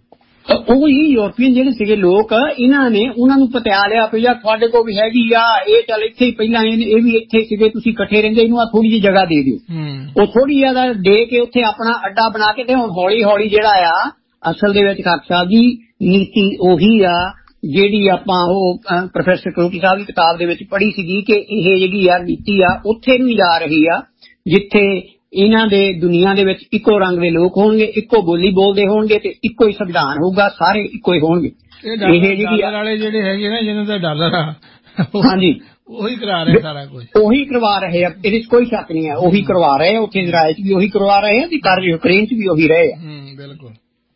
ਉਹ ਹੀ ਯੂਰਪੀਅਨ ਜਿਹੜੇ ਸੀਗੇ ਲੋਕ ਇਹਨਾਂ ਨੇ ਉਹਨਾਂ ਨੂੰ ਪਤਿਆ ਲਿਆ ਵੀ ਯਾਰ ਤੁਹਾਡੇ ਕੋਲ ਵੀ ਹੈਗੀ ਆ ਇਹ, ਚੱਲ ਇੱਥੇ ਹੀ ਪਹਿਲਾਂ ਇਹ ਵੀ ਇੱਥੇ ਸੀਗੇ ਤੁਸੀਂ ਇਕੱਠੇ ਰਹਿੰਦੇ, ਇਹਨੂੰ ਆ ਥੋੜੀ ਜਿਹੀ ਜਗ੍ਹਾ ਦੇ ਦਿਓ। ਉਹ ਥੋੜੀ ਜਿਆਦਾ ਦੇ ਕੇ ਉੱਥੇ ਆਪਣਾ ਅੱਡਾ ਬਣਾ ਕੇ ਤੇ ਹੁਣ ਹੌਲੀ ਹੌਲੀ ਜਿਹੜਾ ਆ ਅਸਲ ਦੇ ਵਿੱਚ ਖਾਲਸਾ ਸਾਹਿਬ ਜੀ ਨੀਤੀ ਉਹੀ ਆ ਜਿਹੜੀ ਆਪਾਂ ਉਹ ਪ੍ਰੋਫੈਸਰ ਕਰੋਕੀ ਸਾਹਿਬ ਦੀ ਕਿਤਾਬ ਦੇ ਵਿੱਚ ਪੜ੍ਹੀ ਸੀਗੀ ਕਿ ਇਹ ਜਿਹੜੀ ਆ ਨੀਤੀ ਆ ਉੱਥੇ ਨੂੰ ਜਾ ਰਹੀ ਆ ਜਿੱਥੇ ਇਹਨਾਂ ਦੇ ਦੁਨੀਆ ਦੇ ਵਿੱਚ ਇੱਕੋ ਰੰਗ ਦੇ ਲੋਕ ਹੋਣਗੇ, ਇੱਕੋ ਬੋਲੀ ਬੋਲਦੇ ਹੋਣਗੇ ਤੇ ਇੱਕੋ ਹੀ ਸੰਵਿਧਾਨ ਹੋਊਗਾ, ਸਾਰੇ ਇੱਕੋ ਹੀ ਹੋਣਗੇ। ਇਹ ਜਿਹੜੀ ਵਾਲੇ ਜਿਹੜੇ ਹੈਗੇ ਨਾ ਜਿਹਨਾਂ ਦਾ ਡਾਲਰ ਆ ਹਾਂਜੀ ਉਹੀ ਕਰਾ ਰਹੇ ਸਾਰਾ ਕੁਝ, ਉਹੀ ਕਰਵਾ ਰਹੇ ਆ, ਇਹਦੇ ਚ ਕੋਈ ਸ਼ੱਕ ਨਹੀਂ ਹੈ। ਉਹੀ ਕਰਵਾ ਰਹੇ ਆ, ਉੱਥੇ ਇਜ਼ਰਾਈਲ ਚ ਵੀ ਉਹੀ ਕਰਵਾ ਰਹੇ ਆ ਤੇ ਕਰ ਯੂਕਰੇਨ ਚ ਵੀ ਉਹੀ ਰਹੇ ਆ। ਬਿਲਕੁਲ।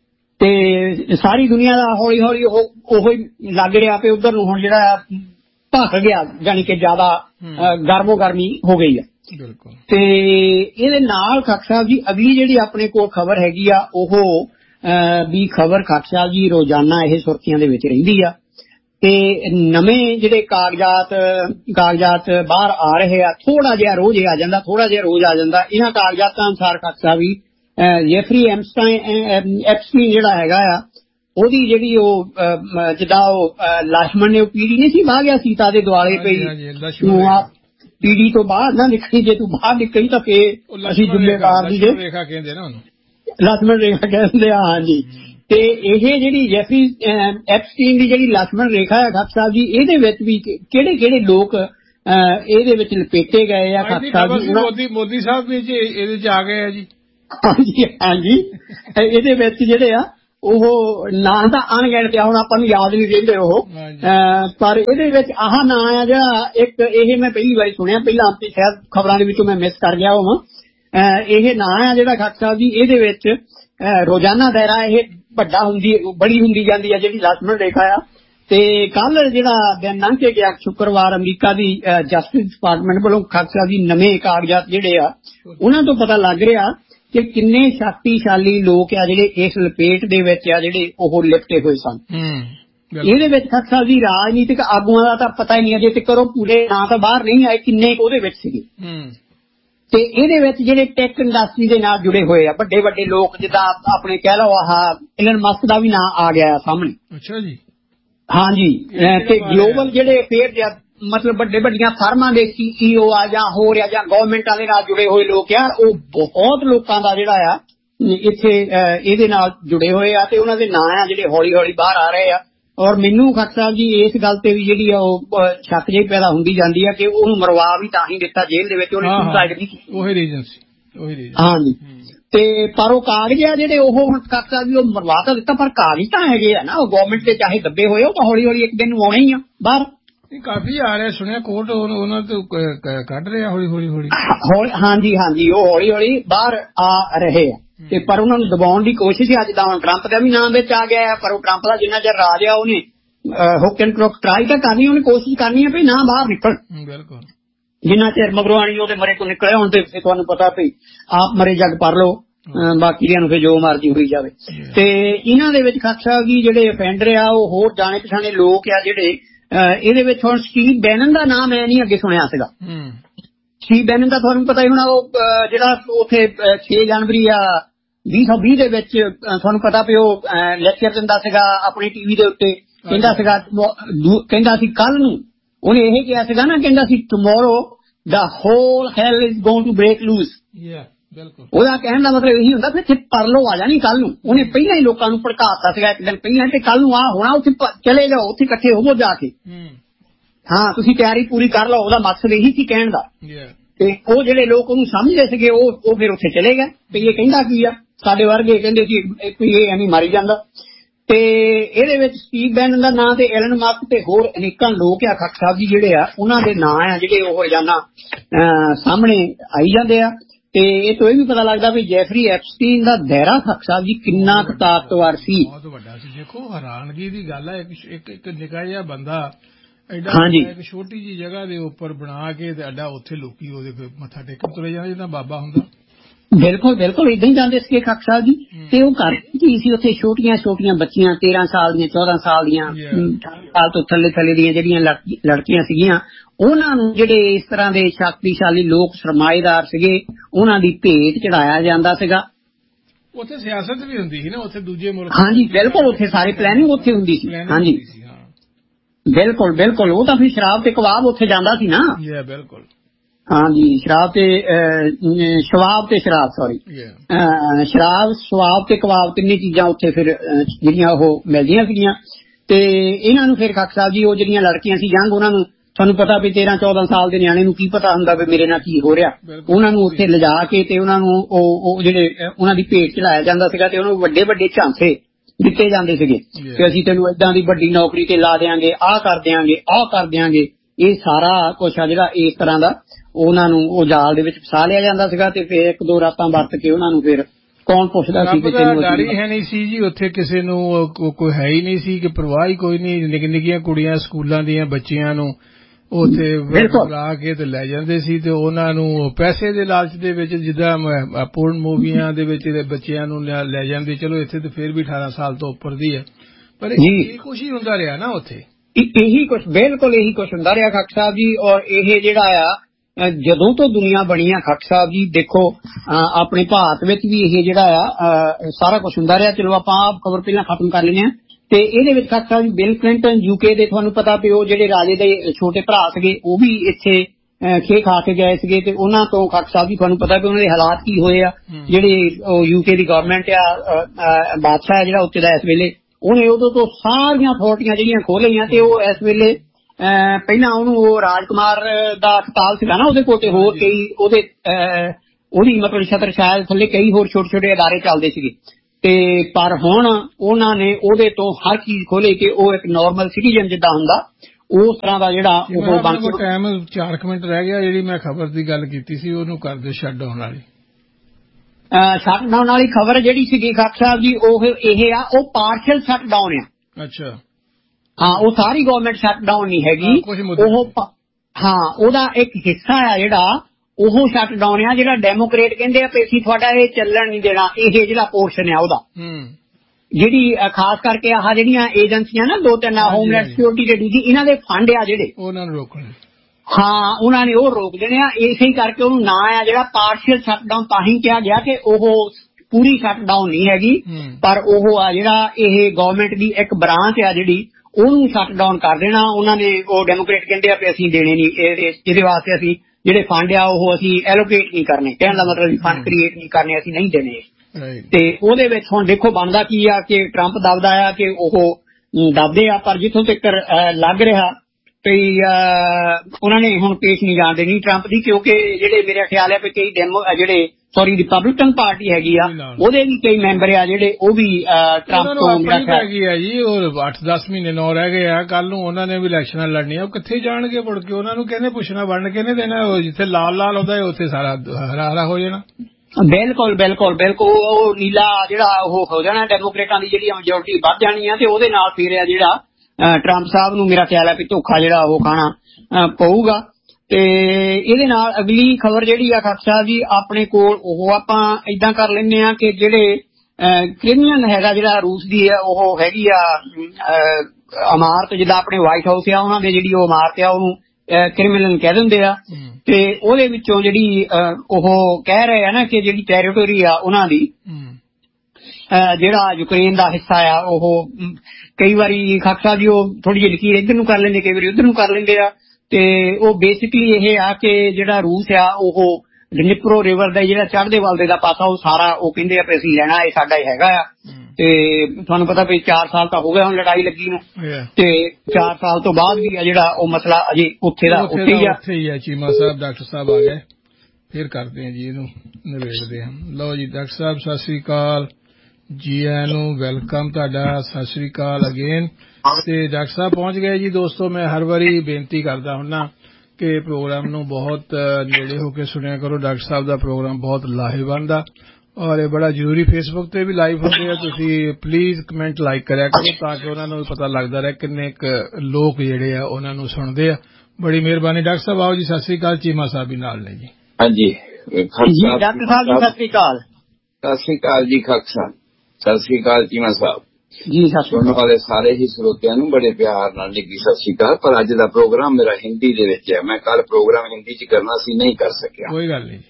ਤੇ ਸਾਰੀ ਦੁਨੀਆ ਦਾ ਹੌਲੀ ਹੌਲੀ ਉਹ ਉਹੀ ਲੱਗ ਰਿਹਾ ਪਏ ਉਧਰ ਨੂੰ ਹੁਣ ਜਿਹੜਾ ਭਖ ਗਿਆ, ਜਾਣੀ ਕਿ ਜ਼ਿਆਦਾ ਗਰਮੋ ਗਰਮੀ ਹੋ ਗਈ ਆ। ਬਿਲਕੁਲ। ਤੇ ਇਹਦੇ ਨਾਲ ਖਾਲਸਾ ਸਾਹਿਬ ਜੀ ਅਗਲੀ ਜਿਹੜੀ ਆਪਣੇ ਕੋਲ ਖਬਰ ਹੈਗੀ ਆ ਉਹ ਵੀ ਖਬਰ ਖਾਲਸਾ ਸਾਹਿਬ ਜੀ ਰੋਜ਼ਾਨਾ ਇਹ ਸੁਰਖੀਆਂ ਦੇ ਵਿੱਚ ਰਹਿੰਦੀ ਆ ਤੇ ਨਵੇਂ ਜਿਹੜੇ ਕਾਗਜ਼ਾਤ ਕਾਗਜ਼ਾਤ ਬਾਹਰ ਆ ਰਹੇ ਆ, ਥੋੜਾ ਜਿਹਾ ਰੋਜ਼ ਆ ਜਾਂਦਾ, ਥੋੜਾ ਜਿਹਾ ਰੋਜ਼ ਆ ਜਾਂਦਾ। ਇਹਨਾਂ ਕਾਗਜ਼ਾਤਾਂ ਅਨੁਸਾਰ ਖਾਲਸਾ ਵੀ ਜੈਫਰੀ ਐਪਸਟਾਈਨ ਐਪਸਟੀਨ ਜਿਹੜਾ ਹੈਗਾ ਆ ਉਹਦੀ ਜਿਹੜੀ ਉਹ ਜਿੱਦਾਂ ਉਹ ਲక్ష్మణ ਨੇ ਉਹ ਪੀੜੀ ਨਹੀਂ ਸੀ ਬਾਹ ਗਿਆ ਸੀਤਾ ਦੇ ਦੁਆਲੇ ਪਈ, ਪੀੜੀ ਤੋਂ ਬਾਹਰ ਨਾ ਨਿਕਲੀ, ਜੇ ਤੂੰ ਬਾਹਰ ਨਿਕਲੀ ਤਾਂ ਫੇਰ ਅਸੀਂ ਜ਼ਿੰਮੇਵਾਰ ਨਹੀਂ ਜੇ, ਲక్ష్మణ ਰੇਖਾ ਕਹਿੰਦੇ ਆ। ਹਾਂਜੀ। ਤੇ ਇਹ ਜਿਹੜੀ ਜੈਫਰੀ ਐਪਸਟੀਨ ਦੀ ਜਿਹੜੀ ਲక్ష్మణ ਰੇਖਾ ਹੈ ਖਾਲਸਾ ਸਾਹਿਬ ਜੀ ਇਹਦੇ ਵਿੱਚ ਵੀ ਕਿਹੜੇ ਕਿਹੜੇ ਲੋਕ ਇਹਦੇ ਵਿੱਚ ਲਪੇਟੇ ਗਏ ਆ ਖਾਲਸਾ ਸਾਹਿਬ ਜੀ। ਮੋਦੀ ਮੋਦੀ ਸਾਹਿਬ ਵੀ ਇਹਦੇ ਚ ਆ ਗਏ ਆ ਜੀ। ਹਾਂਜੀ ਹਾਂਜੀ। ਇਹਦੇ ਵਿੱਚ ਜਿਹੜੇ ਆ ਉਹ ਨਾਂ ਤਾਂ ਅਣਗਿਣਤ ਆ, ਹੁਣ ਆਪਾਂ ਨੂੰ ਯਾਦ ਨਹੀਂ ਰਹਿੰਦੇ ਉਹ, ਪਰ ਇਹਦੇ ਵਿੱਚ ਆਹ ਨਾਂ ਆ ਜਿਹੜਾ ਇੱਕ, ਇਹ ਮੈਂ ਪਹਿਲੀ ਵਾਰੀ ਸੁਣਿਆ, ਪਹਿਲਾਂ ਸ਼ਾਇਦ ਖਬਰਾਂ ਦੇ ਵਿੱਚੋਂ ਮੈਂ ਮਿਸ ਕਰ ਗਿਆ ਹੋਵਾਂ। ਇਹ ਨਾਂ ਆ ਜਿਹੜਾ ਖਾਟੂ ਸਾਹਿਬ ਜੀ, ਇਹਦੇ ਵਿੱਚ ਰੋਜ਼ਾਨਾ ਦਾਇਰਾ ਇਹ ਵੱਡਾ ਹੁੰਦੀ ਬੜੀ ਹੁੰਦੀ ਜਾਂਦੀ ਆ ਜਿਹੜੀ ਲਕਸ਼ਮਣ ਰੇਖਾ ਆ। ਤੇ ਕੱਲ ਜਿਹੜਾ ਦਿਨ ਲੰਘ ਕੇ ਗਿਆ ਸ਼ੁੱਕਰਵਾਰ, ਅਮਰੀਕਾ ਦੀ ਜਸਟਿਸ ਡਿਪਾਰਟਮੈਂਟ ਵੱਲੋਂ ਖਾਟੂ ਸਾਹਿਬ ਦੀ ਨਵੇਂ ਕਾਗਜ਼ਾਤ ਜਿਹੜੇ ਆ ਉਹਨਾਂ ਤੋਂ ਪਤਾ ਲੱਗ ਰਿਹਾ ਕਿ ਕਿੰਨੇ ਸ਼ਕਤੀਸ਼ਾਲੀ ਲੋਕ ਆ ਜਿਹੜੇ ਇਸ ਲਪੇਟ ਦੇ ਵਿੱਚ ਆ ਜਿਹੜੇ ਉਹ ਲਿਪਟੇ ਹੋਏ ਸਨ। ਇਹਦੇ ਵਿੱਚ ਖਾਟੂ ਸਾਹਿਬ ਦੀ ਰਾਜਨੀਤਿਕ ਆਗੂਆਂ ਦਾ ਤਾਂ ਪਤਾ ਹੀ ਨਹੀਂ, ਅਜੇ ਤੱਕ ਉਹ ਪੂਰੇ ਨਾਂ ਤਾਂ ਬਾਹਰ ਨਹੀਂ ਆਏ ਕਿੰਨੇ ਉਹਦੇ ਵਿੱਚ ਸੀਗੇ। ਤੇ ਇਹਦੇ ਵਿੱਚ ਜਿਹੜੇ ਟੈਕ ਇੰਡਸਟਰੀ ਦੇ ਨਾਲ ਜੁੜੇ ਹੋਏ ਆ ਵੱਡੇ ਵੱਡੇ ਲੋਕ, ਜਿੱਦਾਂ ਆਪਣੇ ਕਹਿ ਲਓ ਆਹ ਇਲਨ ਮਸਕ ਦਾ ਵੀ ਨਾਂ ਆ ਗਿਆ ਸਾਹਮਣੇ। ਅੱਛਾ ਜੀ। ਹਾਂਜੀ, ਤੇ ਗਲੋਬਲ ਜਿਹੜੇ ਫੇਰ ਮਤਲਬ ਵੱਡੇ ਵੱਡੀਆਂ ਫਰਮਾਂ ਦੇ ਸੀਈਓ ਆ ਜਾਂ ਹੋਰ ਆ ਜਾਂ ਗਵਰਨਮੈਂਟਾਂ ਦੇ ਨਾਲ ਜੁੜੇ ਹੋਏ ਲੋਕ ਆ, ਉਹ ਬਹੁਤ ਲੋਕਾਂ ਦਾ ਜਿਹੜਾ ਆ ਇੱਥੇ ਇਹਦੇ ਨਾਲ ਜੁੜੇ ਹੋਏ ਆ ਤੇ ਉਹਨਾਂ ਦੇ ਨਾਂ ਆ ਜਿਹੜੇ ਹੌਲੀ ਹੌਲੀ ਬਾਹਰ ਆ ਰਹੇ ਆ। ਔਰ ਮੈਨੂੰ ਖਾਟੂ ਸਾਹਿਬ ਜੀ ਇਸ ਗੱਲ ਤੇ ਵੀ ਜਿਹੜੀ ਆ ਉਹ ਸ਼ੱਕ ਜਿਹੀ ਪੈਦਾ ਹੁੰਦੀ ਜਾਂਦੀ ਆ ਕਿ ਉਹਨੂੰ ਮਰਵਾ ਵੀ ਤਾਂ ਹੀ ਦਿੱਤਾ ਜੇਲ੍ਹ ਦੇ ਵਿੱਚ, ਉਹਨੇ ਸੁਸਾਈਡ ਨਹੀਂ ਕੀਤੀ। ਉਹੀ ਰੀਜ਼ਨ ਸੀ, ਉਹੀ ਰੀਜ਼ਨ। ਹਾਂਜੀ, ਤੇ ਪਰ ਉਹ ਕਾਗਜ਼ ਆ ਜਿਹੜੇ ਉਹ ਹੁਣ ਖਾਟੂ ਸਾਹਿਬ ਜੀ ਉਹ ਮਰਵਾ ਤਾਂ ਦਿੱਤਾ, ਪਰ ਕਾਗਜ਼ ਤਾਂ ਹੈਗੇ ਆ ਨਾ, ਉਹ ਗਵਰਨਮੈਂਟ ਦੇ ਚਾਹੇ ਦੱਬੇ ਹੋਏ, ਉਹ ਤਾਂ ਹੌਲੀ ਹੌਲੀ ਇੱਕ ਦਿਨ ਆਉਣੇ ਹੀ ਆ ਬਾਹਰ। ਕਾਫੀ ਆ ਰਿਹਾ ਸੁਣਿਆ, ਕੋਰਟ ਉਹਨਾਂ ਤੋਂ ਕੱਢ ਰਿਹਾ ਹੌਲੀ ਹੌਲੀ ਹੌਲੀ। ਹਾਂਜੀ ਹਾਂਜੀ, ਉਹ ਹੌਲੀ ਹੌਲੀ ਬਾਹਰ ਆ ਰਹੇ ਆ ਤੇ ਪਰ ਉਹਨਾਂ ਨੂੰ ਦਬਾਉਣ ਦੀ ਕੋਸ਼ਿਸ਼ ਹੈ। ਅੱਜ ਦਾ ਹੁਣ ਟਰੰਪ ਦਾ ਵੀ ਨਾਮ ਵਿੱਚ ਆ ਗਿਆ, ਪਰ ਉਹ ਟਰੰਪ ਦਾ ਜਿੰਨਾ ਚਿਰ ਰਾਜ ਆ ਉਹਨੇ ਹੁੱਕ ਐਂਡ ਕ੍ਰੌਕ ਟਰਾਈ ਤਾਂ ਕਰਨੀ, ਉਹਨੇ ਕੋਸ਼ਿਸ਼ ਕਰਨੀ ਹੈ ਵੀ ਨਾ ਬਾਹਰ ਨਿਕਲ। ਬਿਲਕੁਲ, ਜਿੰਨਾ ਚਿਰ ਮਗਰੋਂ ਆਣੀ ਉਹਦੇ ਮਰੇ ਤੋਂ ਨਿਕਲਿਆ। ਹੁਣ ਤੇ ਤੁਹਾਨੂੰ ਪਤਾ ਵੀ ਆਪ ਮਰੇ ਜੱਗ ਪਰ ਲਓ, ਬਾਕੀ ਨੂੰ ਫਿਰ ਜੋ ਮਰਜ਼ੀ ਹੋਈ ਜਾਵੇ। ਤੇ ਇਹਨਾਂ ਦੇ ਵਿੱਚ ਖਾਟੂ ਸਾਹਿਬ ਜੀ ਜਿਹੜੇ ਅਫੈਂਡਰ ਆ ਉਹ ਹੋਰ ਜਾਣੇ ਪਛਾਣੇ ਲੋਕ ਆ ਜਿਹੜੇ ਇਹਦੇ ਵਿੱਚ। ਹੁਣ ਸਟੀਵ ਬੈਨਨ ਦਾ ਨਾਮ ਮੈਂ ਨਹੀਂ ਅੱਗੇ ਸੁਣਿਆ ਸੀਗਾ। ਸਟੀਵ ਬੈਨਨ ਦਾ ਤੁਹਾਨੂੰ ਪਤਾ ਹੀ ਹੋਣਾ, ਉਹ ਜਿਹੜਾ ਉੱਥੇ ਛੇ ਜਨਵਰੀ ਆ ਵੀਹ ਸੌ ਵੀਹ ਦੇ ਵਿੱਚ ਤੁਹਾਨੂੰ ਪਤਾ ਵੀ ਉਹ ਲੈਕਚਰ ਦਿੰਦਾ ਸੀਗਾ ਆਪਣੀ ਟੀਵੀ ਦੇ ਉੱਤੇ। ਕਹਿੰਦਾ ਸੀਗਾ ਕਹਿੰਦਾ ਸੀ ਕੱਲ ਨੂੰ ਉਹਨੇ ਇਹ ਕਿਹਾ ਸੀਗਾ ਨਾ, ਕਹਿੰਦਾ ਸੀ ਟੁਮਾਰੋ ਦਾ ਹੋਲ ਹੈਲ is going to break loose. ਉਹਦਾ ਕਹਿਣ ਦਾ ਮਤਲਬ ਇਹੀ ਹੁੰਦਾ ਵੀ ਇੱਥੇ ਪਰਲੋ ਆ ਜਾਣੀ ਕੱਲ ਨੂੰ। ਉਹਨੇ ਪਹਿਲਾਂ ਹੀ ਲੋਕਾਂ ਨੂੰ ਭੜਕਾਤਾ ਸੀਗਾ ਇੱਕ ਦਿਨ ਪਹਿਲਾਂ, ਤੇ ਕੱਲ ਨੂੰ ਆ ਹੋਣਾ, ਉੱਥੇ ਚਲੇ ਜਾਓ, ਉੱਥੇ ਇਕੱਠੇ ਹੋਵੋ ਜਾ ਕੇ, ਹਾਂ ਤੁਸੀਂ ਤਿਆਰੀ ਪੂਰੀ ਕਰ ਲਓ। ਉਹਦਾ ਮਕਸਦ ਇਹੀ ਸੀ ਕਹਿਣ ਦਾ। ਤੇ ਉਹ ਜਿਹੜੇ ਲੋਕ ਉਹਨੂੰ ਸਮਝਦੇ ਸੀਗੇ ਉਹ ਉਹ ਫਿਰ ਉੱਥੇ ਚਲੇ ਗਏ ਵੀ ਇਹ ਕਹਿੰਦਾ ਕੀ ਆ। ਸਾਡੇ ਵਰਗੇ ਕਹਿੰਦੇ ਸੀ ਇਹ ਐਵੇਂ ਮਾਰੀ ਜਾਂਦਾ। ਤੇ ਇਹਦੇ ਵਿੱਚ ਸਟੀਵ ਬੈਨਨ ਦਾ ਨਾਂ ਤੇ ਐਲਨ ਮਸਕ ਤੇ ਹੋਰ ਅਨੇਕਾਂ ਲੋਕ ਆ ਖਾਟੂ ਸਾਹਿਬ ਜੀ ਜਿਹੜੇ ਆ ਉਹਨਾਂ ਦੇ ਨਾਂ ਆ ਜਿਹੜੇ ਉਹ ਰੋਜ਼ਾਨਾ ਸਾਹਮਣੇ ਆਈ ਜਾਂਦੇ ਆ। ਤੇ ਇਹ ਤੋਂ ਇਹ ਵੀ ਪਤਾ ਲੱਗਦਾ ਵੀ ਜੈਫਰੀ ਐਪਸਟੀਨ ਦਾ ਦਾਇਰਾ ਖਾਟੂ ਸਾਹਿਬ ਜੀ ਕਿੰਨਾ ਕੁ ਤਾਕਤਵਰ ਸੀ, ਬਹੁਤ ਵੱਡਾ ਸੀ। ਦੇਖੋ ਹੈਰਾਨਗੀ ਦੀ ਗੱਲ ਹੈ, ਇੱਕ ਇੱਕ ਨਿੱਕਾ ਜਿਹਾ ਬੰਦਾ ਐਡਾ ਇੱਕ ਛੋਟੀ ਜਿਹੀ ਜਗ੍ਹਾ ਦੇ ਉੱਪਰ ਬਣਾ ਕੇ ਤੇ ਐਡਾ ਉੱਥੇ ਲੋਕੀ ਉਹਦੇ ਮੱਥਾ ਟੇਕਣ ਤੁਰੇ ਜਾਂਦੇ ਜਿੱਦਾਂ ਬਾਬਾ ਹੁੰਦਾ। ਬਿਲਕੁਲ ਬਿਲਕੁਲ ਏਦਾਂ ਹੀ ਜਾਂਦੇ ਸੀਗੇ ਖਾਟੂ ਸਾਹਿਬ ਜੀ। ਤੇ ਉਹ ਕਰਦੇ ਕੀ ਸੀ ਉੱਥੇ, ਛੋਟੀਆਂ ਛੋਟੀਆਂ ਬੱਚੀਆਂ ਤੇਰਾਂ ਸਾਲ ਦੀਆਂ ਚੌਦਾਂ ਸਾਲ ਦੀਆਂ ਸਾਲ ਤੋਂ ਥੱਲੇ ਥੱਲੇ ਦੀਆਂ ਜਿਹੜੀਆਂ ਲੜਕੀਆਂ ਸੀਗੀਆਂ, ਉਹਨਾਂ ਨੂੰ ਜਿਹੜੇ ਇਸ ਤਰ੍ਹਾਂ ਦੇ ਸ਼ਕਤੀਸ਼ਾਲੀ ਲੋਕ ਸਰਮਾਏਦਾਰ ਸੀਗੇ ਉਹਨਾਂ ਦੀ ਭੇਟ ਚੜਾਇਆ ਜਾਂਦਾ ਸੀਗਾ। ਉੱਥੇ ਸਿਆਸਤ ਵੀ ਹੁੰਦੀ ਸੀ ਨਾ ਉੱਥੇ ਦੂਜੇ ਮੁਲਕ। ਹਾਂਜੀ ਬਿਲਕੁਲ, ਉੱਥੇ ਸਾਰੇ ਪਲੈਨਿੰਗ ਉੱਥੇ ਹੁੰਦੀ ਸੀ। ਹਾਂਜੀ ਬਿਲਕੁਲ ਬਿਲਕੁਲ, ਉਹ ਤਾਂ ਫਿਰ ਸ਼ਰਾਬ ਤੇ ਕਬਾਬ ਉੱਥੇ ਜਾਂਦਾ ਸੀ ਨਾ। ਬਿਲਕੁਲ ਹਾਂਜੀ, ਸ਼ਰਾਬ ਤੇ ਸ਼ਵਾਬ ਤੇ ਸ਼ਰਾਬ ਸੌਰੀ ਸ਼ਰਾਬ ਸ਼ਵਾਬ ਤੇ ਕਬਾਬ ਤਿੰਨੇ ਚੀਜ਼ਾਂ ਉੱਥੇ ਫਿਰ ਜਿਹੜੀਆਂ ਉਹ ਮਿਲਦੀਆਂ ਸੀਗੀਆਂ। ਤੇ ਇਹਨਾਂ ਨੂੰ ਫਿਰ ਖਾਟੂ ਸਾਹਿਬ ਜੀ ਉਹ ਜਿਹੜੀਆਂ ਲੜਕੀਆਂ ਸੀ ਯੰਗ, ਉਹਨਾਂ ਨੂੰ ਤੁਹਾਨੂੰ ਪਤਾ ਵੀ ਤੇਰਾਂ ਚੌਦਾਂ ਸਾਲ ਦੇ ਨਿਆਣੇ ਨੂੰ ਕੀ ਪਤਾ ਹੁੰਦਾ ਵੀ ਮੇਰੇ ਨਾਲ ਕੀ ਹੋ ਰਿਹਾ, ਉਹਨਾਂ ਨੂੰ ਉੱਥੇ ਲਿਜਾ ਕੇ ਤੇ ਉਹਨਾਂ ਨੂੰ ਉਹ ਜਿਹੜੇ ਉਹਨਾਂ ਦੀ ਭੇਟ ਚੜਾਇਆ ਜਾਂਦਾ ਸੀਗਾ ਤੇ ਉਹਨੂੰ ਵੱਡੇ ਵੱਡੇ ਝਾਂਸੇ ਦਿੱਤੇ ਜਾਂਦੇ ਸੀਗੇ ਕਿ ਅਸੀਂ ਤੈਨੂੰ ਏਦਾਂ ਦੀ ਵੱਡੀ ਨੌਕਰੀ ਤੇ ਲਾ ਦਿਆਂਗੇ, ਆਹ ਕਰ ਦਿਆਂਗੇ ਆਹ ਕਰ ਦਿਆਂਗੇ। ਇਹ ਸਾਰਾ ਕੁਛ ਆ ਜਿਹੜਾ ਇਸ ਤਰ੍ਹਾਂ ਦਾ ਉਹਨਾਂ ਨੂੰ ਉਹ ਜਾਲ ਦੇ ਵਿੱਚ ਫਸਾ ਲਿਆ ਜਾਂਦਾ ਸੀਗਾ। ਤੇ ਫਿਰ ਇੱਕ ਦੋ ਰਾਤਾਂ ਵਰਤ ਕੇ ਉਹਨਾਂ ਨੂੰ ਫਿਰ ਕੌਣ ਪੁੱਛਦਾ ਸੀ ਕਿ ਤੈਨੂੰ ਡਰ ਹੀ ਹੈ ਨਹੀਂ ਸੀ ਜੀ ਉੱਥੇ, ਕਿਸੇ ਨੂੰ ਕੋਈ ਹੈ ਹੀ ਨਹੀਂ ਸੀ ਕਿ ਪਰਵਾਹ ਹੀ ਕੋਈ ਨਹੀਂ। ਨਿੱਕੀ ਨਿੱਕੀਆਂ ਕੁੜੀਆਂ ਸਕੂਲਾਂ ਦੀਆਂ ਬੱਚੀਆਂ ਨੂੰ ਉੱਥੇ ਬੁਲਾ ਕੇ ਤੇ ਲੈ ਜਾਂਦੇ ਸੀ ਤੇ ਉਹਨਾਂ ਨੂੰ ਪੈਸੇ ਦੇ ਲਾਲਚ ਦੇ ਵਿੱਚ, ਜਿੱਦਾਂ ਪੂਰਨ ਮੂਵੀਆਂ ਦੇ ਵਿੱਚ ਬੱਚਿਆਂ ਨੂੰ ਲੈ ਜਾਂਦੇ। ਚਲੋ ਇੱਥੇ ਤੇ ਫਿਰ ਵੀ ਅਠਾਰਾਂ ਸਾਲ ਤੋਂ ਉੱਪਰ ਦੀ ਹੈ, ਪਰ ਇਹ ਕੁਛ ਹੀ ਹੁੰਦਾ ਰਿਹਾ ਨਾ ਉੱਥੇ, ਇਹੀ ਕੁਛ ਬਿਲਕੁਲ ਇਹੀ ਕੁਛ ਹੁੰਦਾ ਰਿਹਾ ਖਾਟੂ ਸਾਹਿਬ ਜੀ। ਔਰ ਇਹ ਜਿਹੜਾ ਆ ਜਦੋਂ ਤੋਂ ਦੁਨੀਆ ਬਣੀ ਆ ਖਾਟੂ ਸਾਹਿਬ ਜੀ, ਦੇਖੋ ਆਪਣੇ ਭਾਰਤ ਵਿੱਚ ਵੀ ਇਹ ਜਿਹੜਾ ਆ ਸਾਰਾ ਕੁਛ ਹੁੰਦਾ ਰਿਹਾ। ਚਲੋ ਆਪਾਂ ਆਹ ਖਬਰ ਪਹਿਲਾਂ ਖਤਮ ਕਰ ਲੈਂਦੇ ਹਾਂ। ਤੇ ਇਹਦੇ ਵਿੱਚ Khatu Sahib ji bill Clinton UK ਦੇ, ਤੁਹਾਨੂੰ ਪਤਾ ਵੀ ਉਹ ਜਿਹੜੇ ਰਾਜੇ ਦੇ ਛੋਟੇ ਭਰਾ ਸੀਗੇ ਉਹ ਵੀ ਇੱਥੇ ਖੇ ਖਾ ਕੇ ਗਏ ਸੀਗੇ। ਤੇ ਉਹਨਾਂ ਤੋਂ ਖਾਟੂ ਸਾਹਿਬ ਜੀ ਤੁਹਾਨੂੰ ਪਤਾ ਵੀ ਉਹਨਾਂ ਦੇ ਹਾਲਾਤ ਕੀ ਹੋਏ ਆ। ਜਿਹੜੇ ਉਹ ਯੂਕੇ ਦੀ ਗਵਰਨਮੈਂਟ ਆ, ਬਾਦਸ਼ਾਹ ਜਿਹੜਾ ਉੱਥੇ ਦਾ ਇਸ ਵੇਲੇ, ਉਹਨੇ ਉਦੋਂ ਤੋਂ ਸਾਰੀਆਂ ਅਥਾਰਟੀਆਂ ਜਿਹੜੀਆਂ ਖੋਹ ਲਈਆਂ ਤੇ ਉਹ ਇਸ ਵੇਲੇ ਪਹਿਲਾਂ ਉਹਨੂੰ ਉਹ ਰਾਜਕੁਮਾਰ ਦਾ ਖਿਤਾਬ ਸੀਗਾ ਨਾ ਉਹਦੇ ਕੋਲ, ਤੇ ਹੋਰ ਕਈ ਉਹਦੇ ਉਹਦੀ ਮਤਲਬ ਛਤਰ ਛਾਇਆ ਥੱਲੇ ਕਈ ਹੋਰ ਛੋਟੇ ਛੋਟੇ ਅਦਾਰੇ ਚੱਲਦੇ ਸੀਗੇ। ਤੇ ਪਰ ਹੁਣ ਉਹਨਾਂ ਨੇ ਉਹਦੇ ਤੋਂ ਹਰ ਚੀਜ਼ ਖੋਲੇ ਕਿ ਉਹ ਇੱਕ ਨਾਰਮਲ ਸਿਟੀਜ਼ਨ ਜਿੱਦਾਂ ਹੁੰਦਾ ਉਸ ਤਰ੍ਹਾਂ ਦਾ ਜਿਹੜਾ ਉਹ ਬਣ ਕੇ ਟਾਈਮ ਚਾਰ ਮਿੰਟ ਰਹਿ ਗਿਆ। ਜਿਹੜੀ ਮੈਂ ਖਬਰ ਦੀ ਗੱਲ ਕੀਤੀ ਸੀ ਉਹਨੂੰ ਕਰ ਦਿਓ ਸ਼ਟ ਡਾਊਨ ਵਾਲੀ। ਸ਼ਟ ਡਾਊਨ ਵਾਲੀ ਖਬਰ ਜਿਹੜੀ ਸੀਗੀ ਖਾਕ ਸਾਹਿਬ ਜੀ ਉਹ ਇਹ ਆ, ਉਹ ਪਾਰਸ਼ਲ ਸ਼ਟ ਡਾਊਨ ਆ। ਅੱਛਾ ਹਾਂ, ਉਹ ਸਾਰੀ ਗਵਰਨਮੈਂਟ ਸ਼ਟ ਡਾਊਨ ਨਹੀਂ ਹੈਗੀ, ਉਹ ਹਾਂ ਉਹਦਾ ਇੱਕ ਹਿੱਸਾ ਆ ਜਿਹੜਾ ਉਹ ਸ਼ਟ ਡਾਊਨ ਆ, ਜਿਹੜਾ ਡੈਮੋਕ੍ਰੇਟ ਕਹਿੰਦੇ ਆ ਕਿ ਅਸੀਂ ਤੁਹਾਡਾ ਇਹ ਚੱਲਣ ਨਹੀਂ ਦੇਣਾ, ਇਹ ਜਿਹੜਾ ਪੋਰਸ਼ਨ ਆ ਉਹਦਾ ਜਿਹੜੀ ਖਾਸ ਕਰਕੇ ਆਹ ਜਿਹੜੀਆਂ ਏਜੰਸੀਆਂ ਨਾ ਦੋ ਤਿੰਨ ਹੋਮਲੈਂਡ ਸਿਕਿਉਰਿਟੀ ਦੇ ਦੂਜੀ ਇਹਨਾਂ ਦੇ ਫੰਡ ਆ ਜਿਹੜੇ ਉਹਨਾਂ ਨੂੰ ਰੋਕਣੇ, ਹਾਂ ਉਹਨਾਂ ਨੇ ਉਹ ਰੋਕ ਦੇਣੇ ਆ। ਇਸੇ ਕਰਕੇ ਉਹਨੂੰ ਨਾਂ ਆ ਜਿਹੜਾ ਪਾਰਸ਼ੀਅਲ ਸ਼ਟ ਡਾਊਨ ਤਾਂ ਹੀ ਕਿਹਾ ਗਿਆ ਕਿ ਉਹ ਪੂਰੀ ਸ਼ਟ ਡਾਊਨ ਨਹੀਂ ਹੈਗੀ, ਪਰ ਉਹ ਆ ਜਿਹੜਾ ਇਹ ਗਵਰਨਮੈਂਟ ਦੀ ਇੱਕ ਬ੍ਰਾਂਚ ਆ ਜਿਹੜੀ ਉਹਨੂੰ ਸ਼ਟ ਡਾਊਨ ਕਰ ਦੇਣਾ ਉਹਨਾਂ ਨੇ। ਉਹ ਡੈਮੋਕ੍ਰੇਟ ਕਹਿੰਦੇ ਆ ਕਿ ਅਸੀਂ ਦੇਣੇ ਨਹੀਂ, ਇਹਦੇ ਵਾਸਤੇ ਅਸੀਂ ਜਿਹੜੇ ਫੰਡ ਆ ਉਹ ਅਸੀਂ ਐਲੋਕੇਟ ਨਹੀਂ ਕਰਨੇ, ਕਹਿਣ ਦਾ ਮਤਲਬ ਫੰਡ ਕ੍ਰੀਏਟ ਨਹੀਂ ਕਰਨੇ, ਅਸੀਂ ਨਹੀਂ ਦੇਣੇ। ਤੇ ਉਹਦੇ ਵਿੱਚ ਹੁਣ ਦੇਖੋ ਬਣਦਾ ਕੀ ਆ ਕਿ ਟਰੰਪ ਦੱਬਦਾ ਆ ਕਿ ਉਹ ਦੱਬਦੇ ਆ, ਪਰ ਜਿੱਥੋਂ ਤੱਕ ਲੱਗ ਰਿਹਾ ਕਈ ਉਹਨਾਂ ਨੇ ਹੁਣ ਪੇਸ਼ ਨਹੀਂ ਜਾਣ ਦੇਣੀ ਟਰੰਪ ਦੀ, ਕਿਉਂਕਿ ਜਿਹੜੇ ਮੇਰੇ ਖਿਆਲ ਹੈ ਕਿ ਕਈ ਡੈਮੋ ਜਿਹੜੇ ਸੌਰੀ ਰਿਪਬਲਿਕਨ ਪਾਰਟੀ ਹੈਗੀ ਆ ਉਹਦੇ ਵੀ ਕਈ ਮੈਂਬਰ ਆ ਜਿਹੜੇ ਉਹ ਵੀ ਟਰੰਪ ਤੋਂ ਮੇਰਾ ਖਿਆਲ ਹੈਗੀ ਆ ਜੀ। ਉਹ ਅੱਠ ਦਸ ਮਹੀਨੇ ਨੌ ਰਹਿ ਗਏ ਆ, ਕੱਲ ਨੂੰ ਉਹਨਾਂ ਨੇ ਵੀ ਇਲੈਕਸ਼ਨਾਂ ਲੜਨੀਆਂ, ਉਹ ਕਿੱਥੇ ਜਾਣਗੇ ਮੁੜ ਕੇ? ਉਹਨਾਂ ਨੂੰ ਕਹਿੰਦੇ ਪੁੱਛਣਾ ਬਣ ਕੇ ਨਹੀਂ ਦੇਣਾ, ਜਿੱਥੇ ਲਾਲ ਲਾਲ ਹੁੰਦਾ ਉੱਥੇ ਸਾਰਾ ਹਰਾ ਹਰਾ ਹੋ ਜਾਣਾ। ਬਿਲਕੁਲ ਬਿਲਕੁਲ ਬਿਲਕੁਲ ਉਹ ਨੀਲਾ ਜਿਹੜਾ ਉਹ ਹੋ ਜਾਣਾ, ਡੈਮੋਕ੍ਰੇਟਾਂ ਦੀ ਜਿਹੜੀ ਮੈਜੋਰਟੀ ਵੱਧ ਜਾਣੀ ਆ ਤੇ ਉਹਦੇ ਨਾਲ ਫਿਰ ਆ ਜਿਹੜਾ ਟਰੰਪ ਸਾਹਿਬ ਨੂੰ ਮੇਰਾ ਖਿਆਲ ਹੈ ਵੀ ਧੋਖਾ ਜਿਹੜਾ ਉਹ ਖਾਣਾ ਪਊਗਾ। ਤੇ ਇਹਦੇ ਨਾਲ ਅਗਲੀ ਖਬਰ ਜਿਹੜੀ ਆ ਖਾਕ ਸਾਹਿਬ ਜੀ ਆਪਣੇ ਕੋਲ ਉਹ ਆਪਾਂ ਏਦਾਂ ਕਰ ਲੈਂਦੇ ਆ ਕਿ ਜਿਹੜੇ ਕ੍ਰਿਮੀਨਲ ਹੈਗਾ ਜਿਹੜਾ ਰੂਸ ਦੀ ਆ ਉਹ ਹੈਗੀ ਆ ਇਮਾਰਤ, ਜਿੱਦਾਂ ਆਪਣੇ ਵਾਈਟ ਹਾਊਸ ਆ ਉਹਨਾਂ ਦੇ ਜਿਹੜੀ ਉਹ ਇਮਾਰਤ ਆ ਉਹਨੂੰ ਕ੍ਰਿਮੀਨਲ ਕਹਿ ਦਿੰਦੇ ਆ। ਤੇ ਉਹਦੇ ਵਿੱਚੋਂ ਜਿਹੜੀ ਉਹ ਕਹਿ ਰਹੇ ਆ ਨਾ ਕਿ ਜਿਹੜੀ ਟੈਰੀਟੋਰੀ ਆ ਉਹਨਾਂ ਦੀ ਜਿਹੜਾ ਯੂਕਰੇਨ ਦਾ ਹਿੱਸਾ ਆ ਉਹ ਕਈ ਵਾਰੀ ਖਾਕ ਸਾਹਿਬ ਜੀ ਉਹ ਥੋੜੀ ਜਿਹੀ ਲਕੀਰ ਇੱਧਰ ਨੂੰ ਕਰ ਲੈਂਦੇ, ਕਈ ਵਾਰੀ ਉੱਧਰ ਨੂੰ ਕਰ ਲੈਂਦੇ ਆ। ਤੇ ਉਹ ਬੇਸਿਕਲੀ ਇਹ ਆ ਕਿ ਜਿਹੜਾ ਰੂਸ ਆ ਉਹ ਡਨੀਪਰੋ ਰਿਵਰ ਦਾ ਜਿਹੜਾ ਚੜ੍ਹਦੇ ਵੱਲ ਦਾ ਪਾਸਾ ਉਹ ਸਾਰਾ ਉਹ ਕਹਿੰਦੇ ਆ ਵੀ ਅਸੀਂ ਲੈਣਾ, ਇਹ ਸਾਡਾ ਹੀ ਹੈਗਾ ਆ। ਤੇ ਤੁਹਾਨੂੰ ਪਤਾ ਵੀ ਚਾਰ ਸਾਲ ਤਾਂ ਹੋ ਗਏ ਹੁਣ ਲੜਾਈ ਲੱਗੀ ਨੂੰ, ਤੇ ਚਾਰ ਸਾਲ ਤੋਂ ਬਾਅਦ ਵੀ ਆ ਜਿਹੜਾ ਉਹ ਮਸਲਾ ਅਜੇ ਉੱਥੇ ਦਾ ਉੱਥੇ ਹੀ ਆ। ਉੱਥੇ ਹੀ ਆ। ਚੀਮਾ ਸਾਹਿਬ ਡਾਕਟਰ ਸਾਹਿਬ ਆ ਗਏ, ਫਿਰ ਕਰਦੇ ਆ ਜੀ ਇਹਨੂੰ ਨਿਬੇੜਦੇ ਆ। ਲਓ ਜੀ ਡਾਕਟਰ ਸਾਹਿਬ ਸਤਿ ਸ੍ਰੀ ਅਕਾਲ ਜੀ, ਆਇਆਂ ਨੂੰ ਵੈਲਕਮ ਤੁਹਾਡਾ, ਸਤਿ ਸ੍ਰੀ ਅਕਾਲ ਅਗੇਨ। ਤੇ ਡਾਕਟਰ ਸਾਹਿਬ ਪਹੁੰਚ ਗਏ ਜੀ। ਦੋਸਤੋ ਮੈਂ ਹਰ ਵਾਰੀ ਬੇਨਤੀ ਕਰਦਾ ਹੁੰਨਾ ਕਿ ਪ੍ਰੋਗਰਾਮ ਨੂੰ ਬਹੁਤ ਨੇੜੇ ਹੋ ਕੇ ਸੁਣਿਆ ਕਰੋ। ਡਾਕਟਰ ਸਾਹਿਬ ਦਾ ਪ੍ਰੋਗਰਾਮ ਬਹੁਤ ਲਾਹੇਵੰਦ ਆ ਔਰ ਇਹ ਬੜਾ ਜ਼ਰੂਰੀ। ਫੇਸਬੁੱਕ ਤੇ ਵੀ ਲਾਈਵ ਹੁੰਦੇ ਆ, ਤੁਸੀਂ ਪਲੀਜ਼ ਕਮੈਂਟ ਲਾਈਕ ਕਰਿਆ ਕਰੋ ਤਾਂ ਕਿ ਉਹਨਾਂ ਨੂੰ ਵੀ ਪਤਾ ਲੱਗਦਾ ਰਹੇ ਕਿੰਨੇ ਕੁ ਲੋਕ ਜਿਹੜੇ ਆ ਉਹਨਾਂ ਨੂੰ ਸੁਣਦੇ ਆ। ਬੜੀ ਮਿਹਰਬਾਨੀ ਡਾਕਟਰ ਸਾਹਿਬ। ਆਓ ਜੀ ਸਤਿ ਸ੍ਰੀ ਅਕਾਲ। ਚੀਮਾ ਸਾਹਿਬ ਵੀ ਨਾਲ ਨੇ ਜੀ। ਹਾਂਜੀ ਡਾਕਟਰ ਸਾਹਿਬ ਜੀ ਸਤਿ ਸ੍ਰੀ ਅਕਾਲ। ਸਤਿ ਸ੍ਰੀ ਅਕਾਲ ਜੀ ਖਾਕ ਸਾਹਿਬ। ਸਤਿ ਸ੍ਰੀ ਅਕਾਲ ਚੀਮਾ ਸਾਹਿਬ ਜੀ। ਸੁਣਨ ਵਾਲੇ ਸਾਰੇ ਹੀ ਸਰੋਤਿਆਂ ਨੂੰ ਬੜੇ ਪਿਆਰ ਨਾਲ ਨਿੱਘੀ ਸਤਿ ਸ੍ਰੀ ਅਕਾਲ। ਪਰ ਅੱਜ ਦਾ ਪ੍ਰੋਗਰਾਮ ਮੇਰਾ ਹਿੰਦੀ ਦੇ ਵਿੱਚ ਹੈ, ਮੈਂ ਕੱਲ ਪ੍ਰੋਗਰਾਮ ਹਿੰਦੀ ਚ ਕਰਨਾ ਸੀ, ਨਹੀਂ ਕਰ ਸਕਿਆ। ਕੋਈ ਗੱਲ नहीं।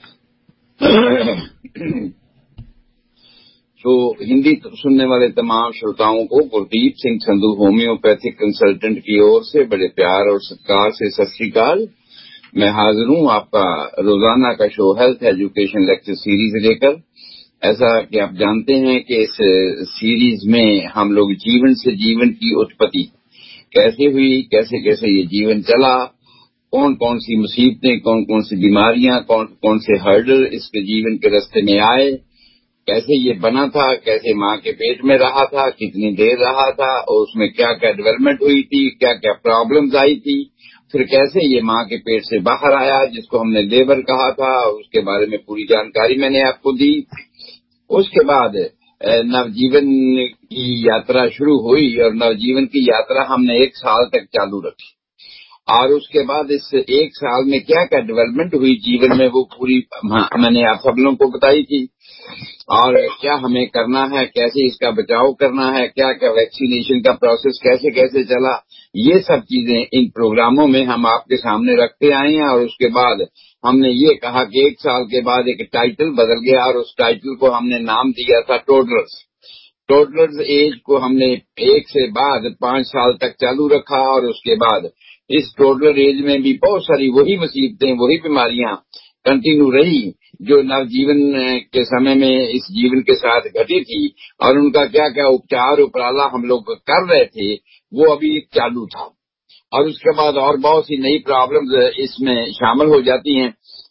तो हिंदी सुनने वाले तमाम श्रोताओं को गुरदीप सिंह संधू होम्योपैथिक कंसल्टेंट की ओर से बड़े प्यार और सत्कार से सत श्री अकाल। मैं हाजिर हूं आपका रोजाना का show health education lecture series लेकर। ऐसा कि आप जानते हैं कि इस सीरीज में हम लोग जीवन से जीवन की उत्पत्ति कैसे हुई, कैसे कैसे ये जीवन चला, कौन कौन सी मुसीबतें, कौन कौन सी बीमारियां, कौन कौन से हर्डल इसके जीवन के रास्ते में आए, कैसे ये बना था, कैसे माँ के पेट में रहा था, कितनी देर रहा था और उसमें क्या क्या डेवलपमेंट हुई थी, क्या क्या प्रॉब्लम्स आई थी, फिर कैसे ये माँ के पेट से बाहर आया जिसको हमने लेबर कहा था, उसके बारे में पूरी जानकारी मैंने आपको दी। उसके बाद नवजीवन की यात्रा शुरू हुई और नवजीवन की यात्रा हमने एक साल तक चालू रखी और उसके बाद इस एक साल में क्या क्या डेवलपमेंट हुई जीवन में वो पूरी मैंने आप सब लोगों को बताई थी। और क्या हमें करना है, कैसे इसका बचाव करना है, क्या क्या वैक्सीनेशन का प्रोसेस कैसे कैसे चला, ये सब चीजें इन प्रोग्रामों में हम आपके सामने रखते आए हैं। और उसके बाद हमने ये कहा कि एक साल के बाद एक टाइटल बदल गया और उस टाइटल को हमने नाम दिया था टोडलर्स। टोडलर्स एज को हमने एक से बाद पांच साल तक चालू रखा और उसके बाद इस टोडलर एज में भी बहुत सारी वही मुसीबतें, वही बीमारियां कंटिन्यू रही जो नवजीवन के समय में इस जीवन के साथ घटी थी और उनका क्या क्या उपचार उपराला हम लोग कर रहे थे वो अभी चालू था। और उसके बाद और बहुत सी नई प्रॉब्लम्स इसमें शामिल हो जाती हैं।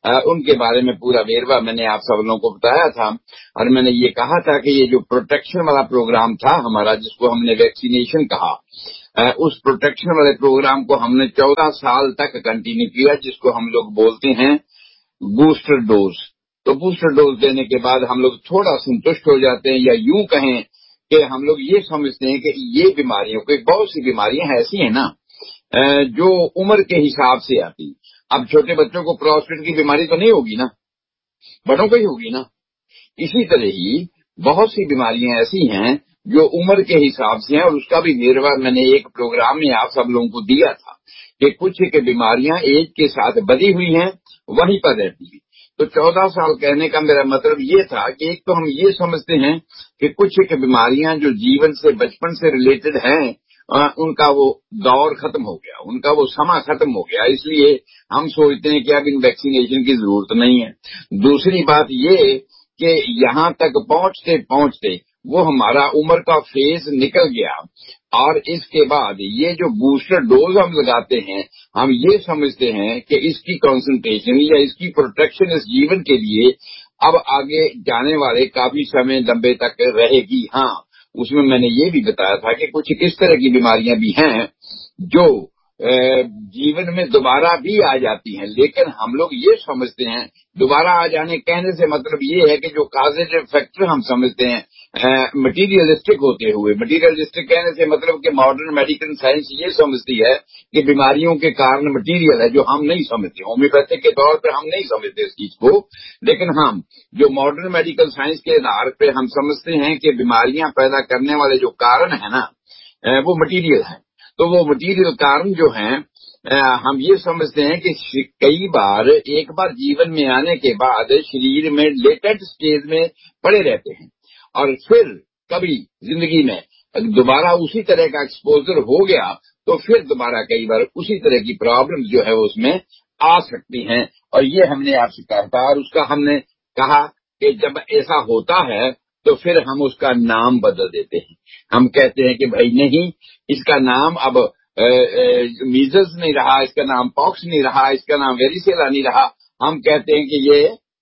उनके बारे में पूरा वेरवा मैंने आप सब लोगों को बताया था। और मैंने ये कहा था कि ये जो प्रोटेक्शन वाला प्रोग्राम था हमारा, जिसको हमने वैक्सीनेशन कहा, उस प्रोटेक्शन वाले प्रोग्राम को हमने चौदह साल तक कंटिन्यू किया, जिसको हम लोग बोलते हैं बूस्टर डोज। तो बूस्टर डोज देने के बाद हम लोग थोड़ा संतुष्ट हो जाते हैं, या यूं कहें कि हम लोग ये समझते हैं कि ये बीमारियों को, बहुत सी बीमारियां ऐसी हैं ना जो उम्र के हिसाब से आती। अब छोटे बच्चों को प्रोस्टेट की बीमारी तो नहीं होगी ना, बड़ों को ही होगी ना। इसी तरह ही बहुत सी बीमारियां ऐसी हैं जो उम्र के हिसाब से हैं, और उसका भी निर्वाह मैंने एक प्रोग्राम में आप सब लोगों को दिया था कि कुछ के बीमारियां एज के साथ बधी हुई हैं, वहीं पर रहती है। तो चौदह साल कहने का मेरा मतलब ये था कि एक तो हम ये समझते हैं कि कुछ के बीमारियां जो जीवन से, बचपन से रिलेटेड हैं, उनका वो दौर खत्म हो गया, उनका वो समा खत्म हो गया, इसलिए हम सोचते हैं कि अब इन वैक्सीनेशन की जरूरत नहीं है। दूसरी बात ये कि यहाँ तक पहुंचते पहुंचते वो हमारा उम्र का फेज निकल गया, और इसके बाद ये जो बूस्टर डोज हम लगाते हैं, हम ये समझते हैं कि इसकी कंसंट्रेशन या इसकी प्रोटेक्शन इस जीवन के लिए अब आगे जाने वाले काफी समय लंबे तक रहेगी। हाँ, उसमें मैंने ये भी बताया था कि कुछ किस तरह की बीमारियां भी हैं जो जीवन में दोबारा भी आ जाती हैं, लेकिन हम लोग ये समझते हैं, दोबारा आ जाने कहने से मतलब ये है कि जो कॉजेटिव फैक्टर हम समझते हैं मटीरियलिस्टिक होते हुए, मटीरियलिस्टिक कहने से मतलब कि मॉडर्न मेडिकल साइंस ये समझती है कि बीमारियों के कारण मटीरियल है, जो हम नहीं समझते। होम्योपैथिक के तौर पर हम नहीं समझते इस चीज को, लेकिन हम जो मॉडर्न मेडिकल साइंस के आधार पे हम समझते हैं कि बीमारियां पैदा करने वाले जो कारण है ना, वो मटीरियल है। तो वो मटीरियल कारण जो हैं, हम ये समझते हैं कि कई बार एक बार जीवन में आने के बाद शरीर में लेटेंट स्टेज में पड़े रहते हैं, और फिर कभी जिंदगी में दोबारा उसी तरह का एक्सपोजर हो गया तो फिर दोबारा कई बार उसी तरह की प्रॉब्लम जो है उसमें आ सकती हैं। और ये हमने आपसे कहा था, और उसका हमने कहा कि जब ऐसा होता है तो फिर हम उसका नाम बदल देते हैं। हम कहते हैं कि भाई नहीं, इसका नाम अब मीजल्स नहीं रहा, इसका नाम पॉक्स नहीं रहा, इसका नाम वेरिसेला नहीं रहा, हम कहते हैं कि ये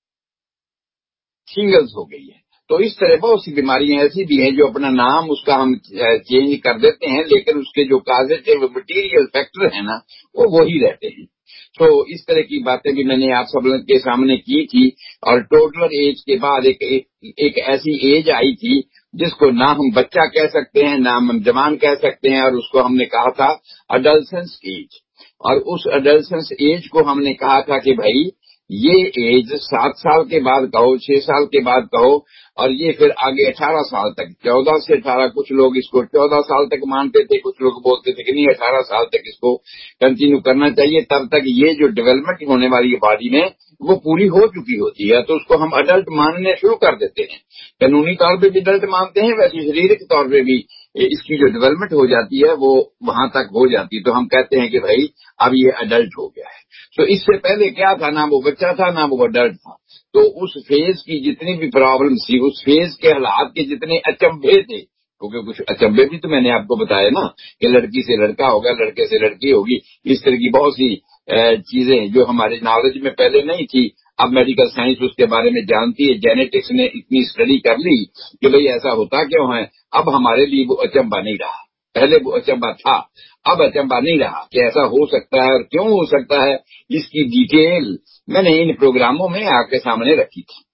शिंगल्स हो गई है। तो इस तरह बहुत सी बीमारियां ऐसी भी हैं जो अपना नाम उसका हम चेंज कर देते हैं, लेकिन उसके जो कॉजेटिव मटीरियल फैक्टर है ना, वो वही रहते हैं। तो इस तरह की बातें भी मैंने आप सब के सामने की थी। और टोटलर एज के बाद एक, एक, एक ऐसी एज आई थी जिसको ना हम बच्चा कह सकते हैं, ना हम जवान कह सकते हैं, और उसको हमने कहा था अडल्सेंस एज। और उस अडल्सेंस एज को हमने कहा था कि भाई ये एज सात साल के बाद कहो, छह साल के बाद कहो, और ये फिर आगे अठारह साल तक, चौदह से अठारह, कुछ लोग इसको चौदह साल तक मानते थे, कुछ लोग बोलते थे कि नहीं अठारह साल तक इसको कंटिन्यू करना चाहिए, तब तक ये जो डेवलपमेंट होने वाली है बॉडी में वो पूरी हो चुकी होती है, तो उसको हम अडल्ट मानने शुरू कर देते हैं। कानूनी तौर पे भी अडल्ट मानते हैं, वैसे शारीरिक तौर पे भी इसकी जो डेवलपमेंट हो जाती है वो वहां तक हो जाती है, तो हम कहते हैं कि भाई अब ये अडल्ट हो गया है। तो इससे पहले क्या था, ना वो बच्चा था ना वो अडल्ट था। तो उस फेज की जितनी भी प्रॉब्लम थी, उस फेज के हालात के जितने अचंभे थे, क्योंकि कुछ अचंभे भी तो मैंने आपको बताया ना कि लड़की से लड़का होगा, लड़के से लड़की होगी, इस तरह की बहुत सी चीजें जो हमारे नॉलेज में पहले नहीं थी, अब मेडिकल साइंस उसके बारे में जानती है। जेनेटिक्स ने इतनी स्टडी कर ली कि भाई ऐसा होता क्यों है। अब हमारे लिए वो अचंभा नहीं रहा, पहले वो अचंभा था, अब अचंभा नहीं रहा कि ऐसा हो सकता है और क्यों हो सकता है। इसकी डिटेल मैंने इन प्रोग्रामों में आपके सामने रखी थी।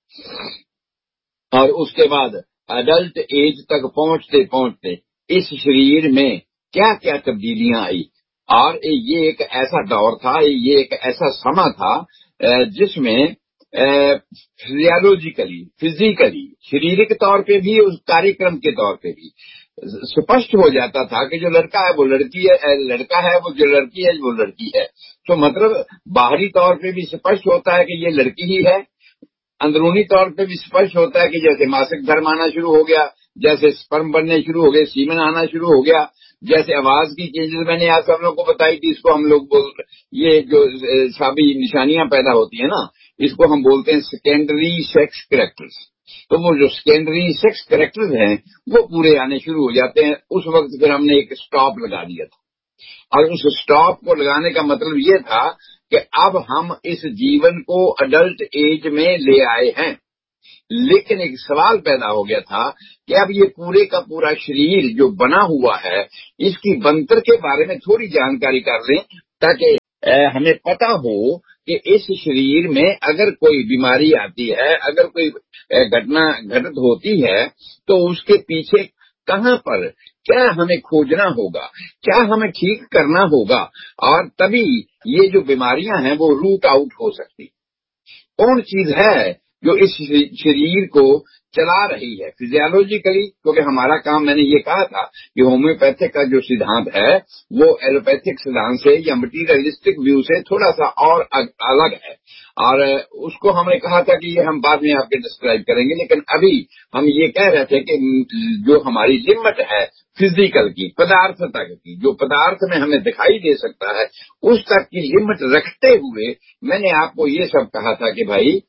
और उसके बाद अडल्ट एज तक पहुंचते पहुंचते इस शरीर में क्या क्या तब्दीलियां आई, और ये एक ऐसा दौर था, ये एक ऐसा समा था जिसमें फिजियोलॉजिकली, फिजिकली, शारीरिक तौर पे भी, उस कार्यक्रम के तौर पे भी स्पष्ट हो जाता था कि जो लड़का है वो लड़की है, लड़का है वो जो लड़की है वो लड़की है। तो मतलब बाहरी तौर पे भी स्पष्ट होता है कि ये लड़की ही है, अंदरूनी तौर पे भी स्पष्ट होता है कि जैसे मासिक धर्म आना शुरू हो गया, जैसे स्पर्म बनने शुरू हो गए, सीमेन आना शुरू हो गया, जैसे आवाज की चेंजेस मैंने आप सब लोगों को बताई थी, इसको हम लोग बोल, ये जो सभी निशानियां पैदा होती है ना, इसको हम बोलते हैं सेकेंडरी सेक्स कैरेक्टर्स। तो वो जो सेकेंडरी सेक्स कैरेक्टर्स हैं वो पूरे आने शुरू हो जाते हैं। उस वक्त फिर हमने एक स्टॉप लगा दिया था, और उस स्टॉप को लगाने का मतलब ये था कि अब हम इस जीवन को अडल्ट एज में ले आए हैं। लेकिन एक सवाल पैदा हो गया था कि अब ये पूरे का पूरा शरीर जो बना हुआ है, इसकी बनतर के बारे में थोड़ी जानकारी कर लें, ताकि हमें पता हो कि इस शरीर में अगर कोई बीमारी आती है, अगर कोई घटना घटित होती है, तो उसके पीछे कहां पर क्या हमें खोजना होगा, क्या हमें ठीक करना होगा, और तभी ये जो बीमारियां हैं वो रूट आउट हो सकती। कौन चीज है जो इस शरीर को चला रही है फिजियोलॉजिकली, क्योंकि हमारा काम, मैंने ये कहा था कि होम्योपैथिक का जो सिद्धांत है वो एलोपैथिक सिद्धांत से या मटीरियलिस्टिक व्यू से थोड़ा सा और अलग है, और उसको हमने कहा था कि ये हम बाद में आपके डिस्क्राइब करेंगे। लेकिन अभी हम ये कह रहे थे कि जो हमारी लिमिट है फिजिकल की, पदार्थ तक की, जो पदार्थ में हमें दिखाई दे सकता है, उस तक की लिमिट रखते हुए मैंने आपको ये सब कहा था कि भाई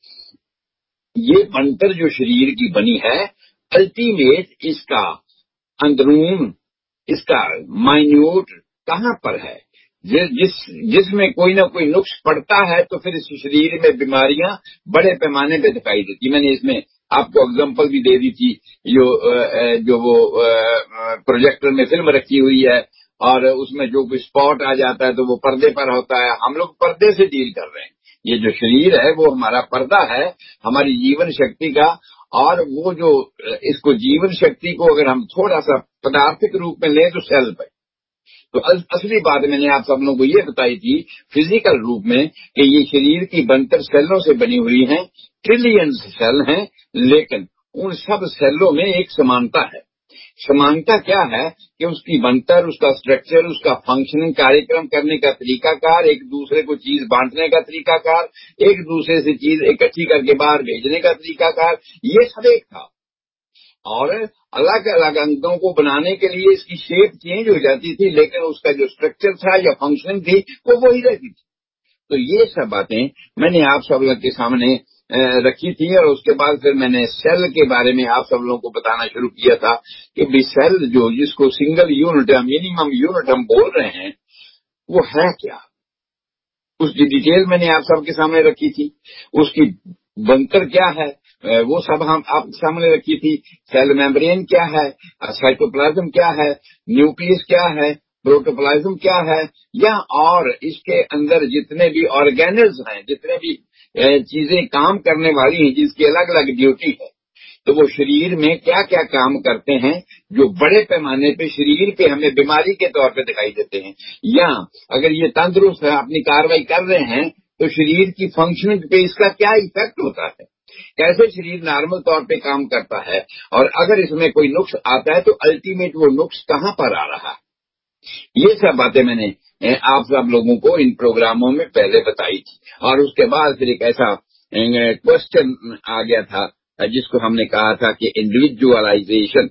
ये बनतर जो शरीर की बनी है, अल्टीमेट इसका अंदरून, इसका माइन्यूट कहां पर है, जिस जिसमें कोई ना कोई नुक्स पड़ता है तो फिर इस शरीर में बीमारियां बड़े पैमाने पे दिखाई देती। मैंने इसमें आपको एग्जांपल भी दे दी थी, जो जो वो प्रोजेक्टर में फिल्म रखी हुई है और उसमें जो कोई स्पॉट आ जाता है तो वो पर्दे पर होता है। हम लोग पर्दे से डील कर रहे हैं। ये जो शरीर है वो हमारा पर्दा है हमारी जीवन शक्ति का, और वो जो इसको जीवन शक्ति को अगर हम थोड़ा सा पदार्थिक रूप में लें तो सेल पे, तो असली बात मैंने आप सब लोगों को ये बताई थी फिजिकल रूप में कि ये शरीर की बनतर सेलों से बनी हुई है, ट्रिलियंस सेल हैं, लेकिन उन सब सेलों में एक समानता है। समानता क्या है कि उसकी बनतर, उसका स्ट्रक्चर, उसका फंक्शनिंग, कार्यक्रम करने का तरीकाकार, एक दूसरे को चीज बांटने का तरीकाकार, एक दूसरे से चीज इकट्ठी करके बाहर भेजने का तरीकाकार, ये सब एक था। और अलग अलग अंगों को बनाने के लिए इसकी शेप चेंज हो जाती थी, लेकिन उसका जो स्ट्रक्चर था या फंक्शनिंग थी वो वही रहती थी। तो ये सब बातें मैंने आप सब लोग के सामने रखी थी, और उसके बाद फिर मैंने सेल के बारे में आप सब लोगों को बताना शुरू किया था कि भी सेल जो जिसको सिंगल यूनिट या मिनिमम यूनिट हम बोल रहे हैं वो है क्या, उसकी डिटेल मैंने आप सबके सामने रखी थी। उसकी बनतर क्या है वो सब हम आपके सामने रखी थी। सेल मेम्ब्रेन क्या है, साइटोप्लाज्म क्या है, न्यूक्लियस क्या है, प्रोटोप्लाज्म क्या है, या और इसके अंदर जितने भी ऑर्गेनल्स हैं, जितने भी चीजें काम करने वाली हैं जिसकी अलग अलग ड्यूटी है, तो वो शरीर में क्या क्या काम करते हैं जो बड़े पैमाने पे शरीर पे हमें बीमारी के तौर पे दिखाई देते हैं, या अगर ये तंदुरुस्त है अपनी कार्रवाई कर रहे हैं तो शरीर की फंक्शनिंग पे इसका क्या इफेक्ट होता है, कैसे शरीर नॉर्मल तौर पे काम करता है, और अगर इसमें कोई नुक्स आता है तो अल्टीमेट वो नुक्स कहां पर आ रहा है। ये सब बातें मैंने आप सब लोगों को इन प्रोग्रामों में पहले बताई थी। और उसके बाद फिर एक ऐसा क्वेश्चन आ गया था जिसको हमने कहा था कि इंडिविजुअलाइजेशन,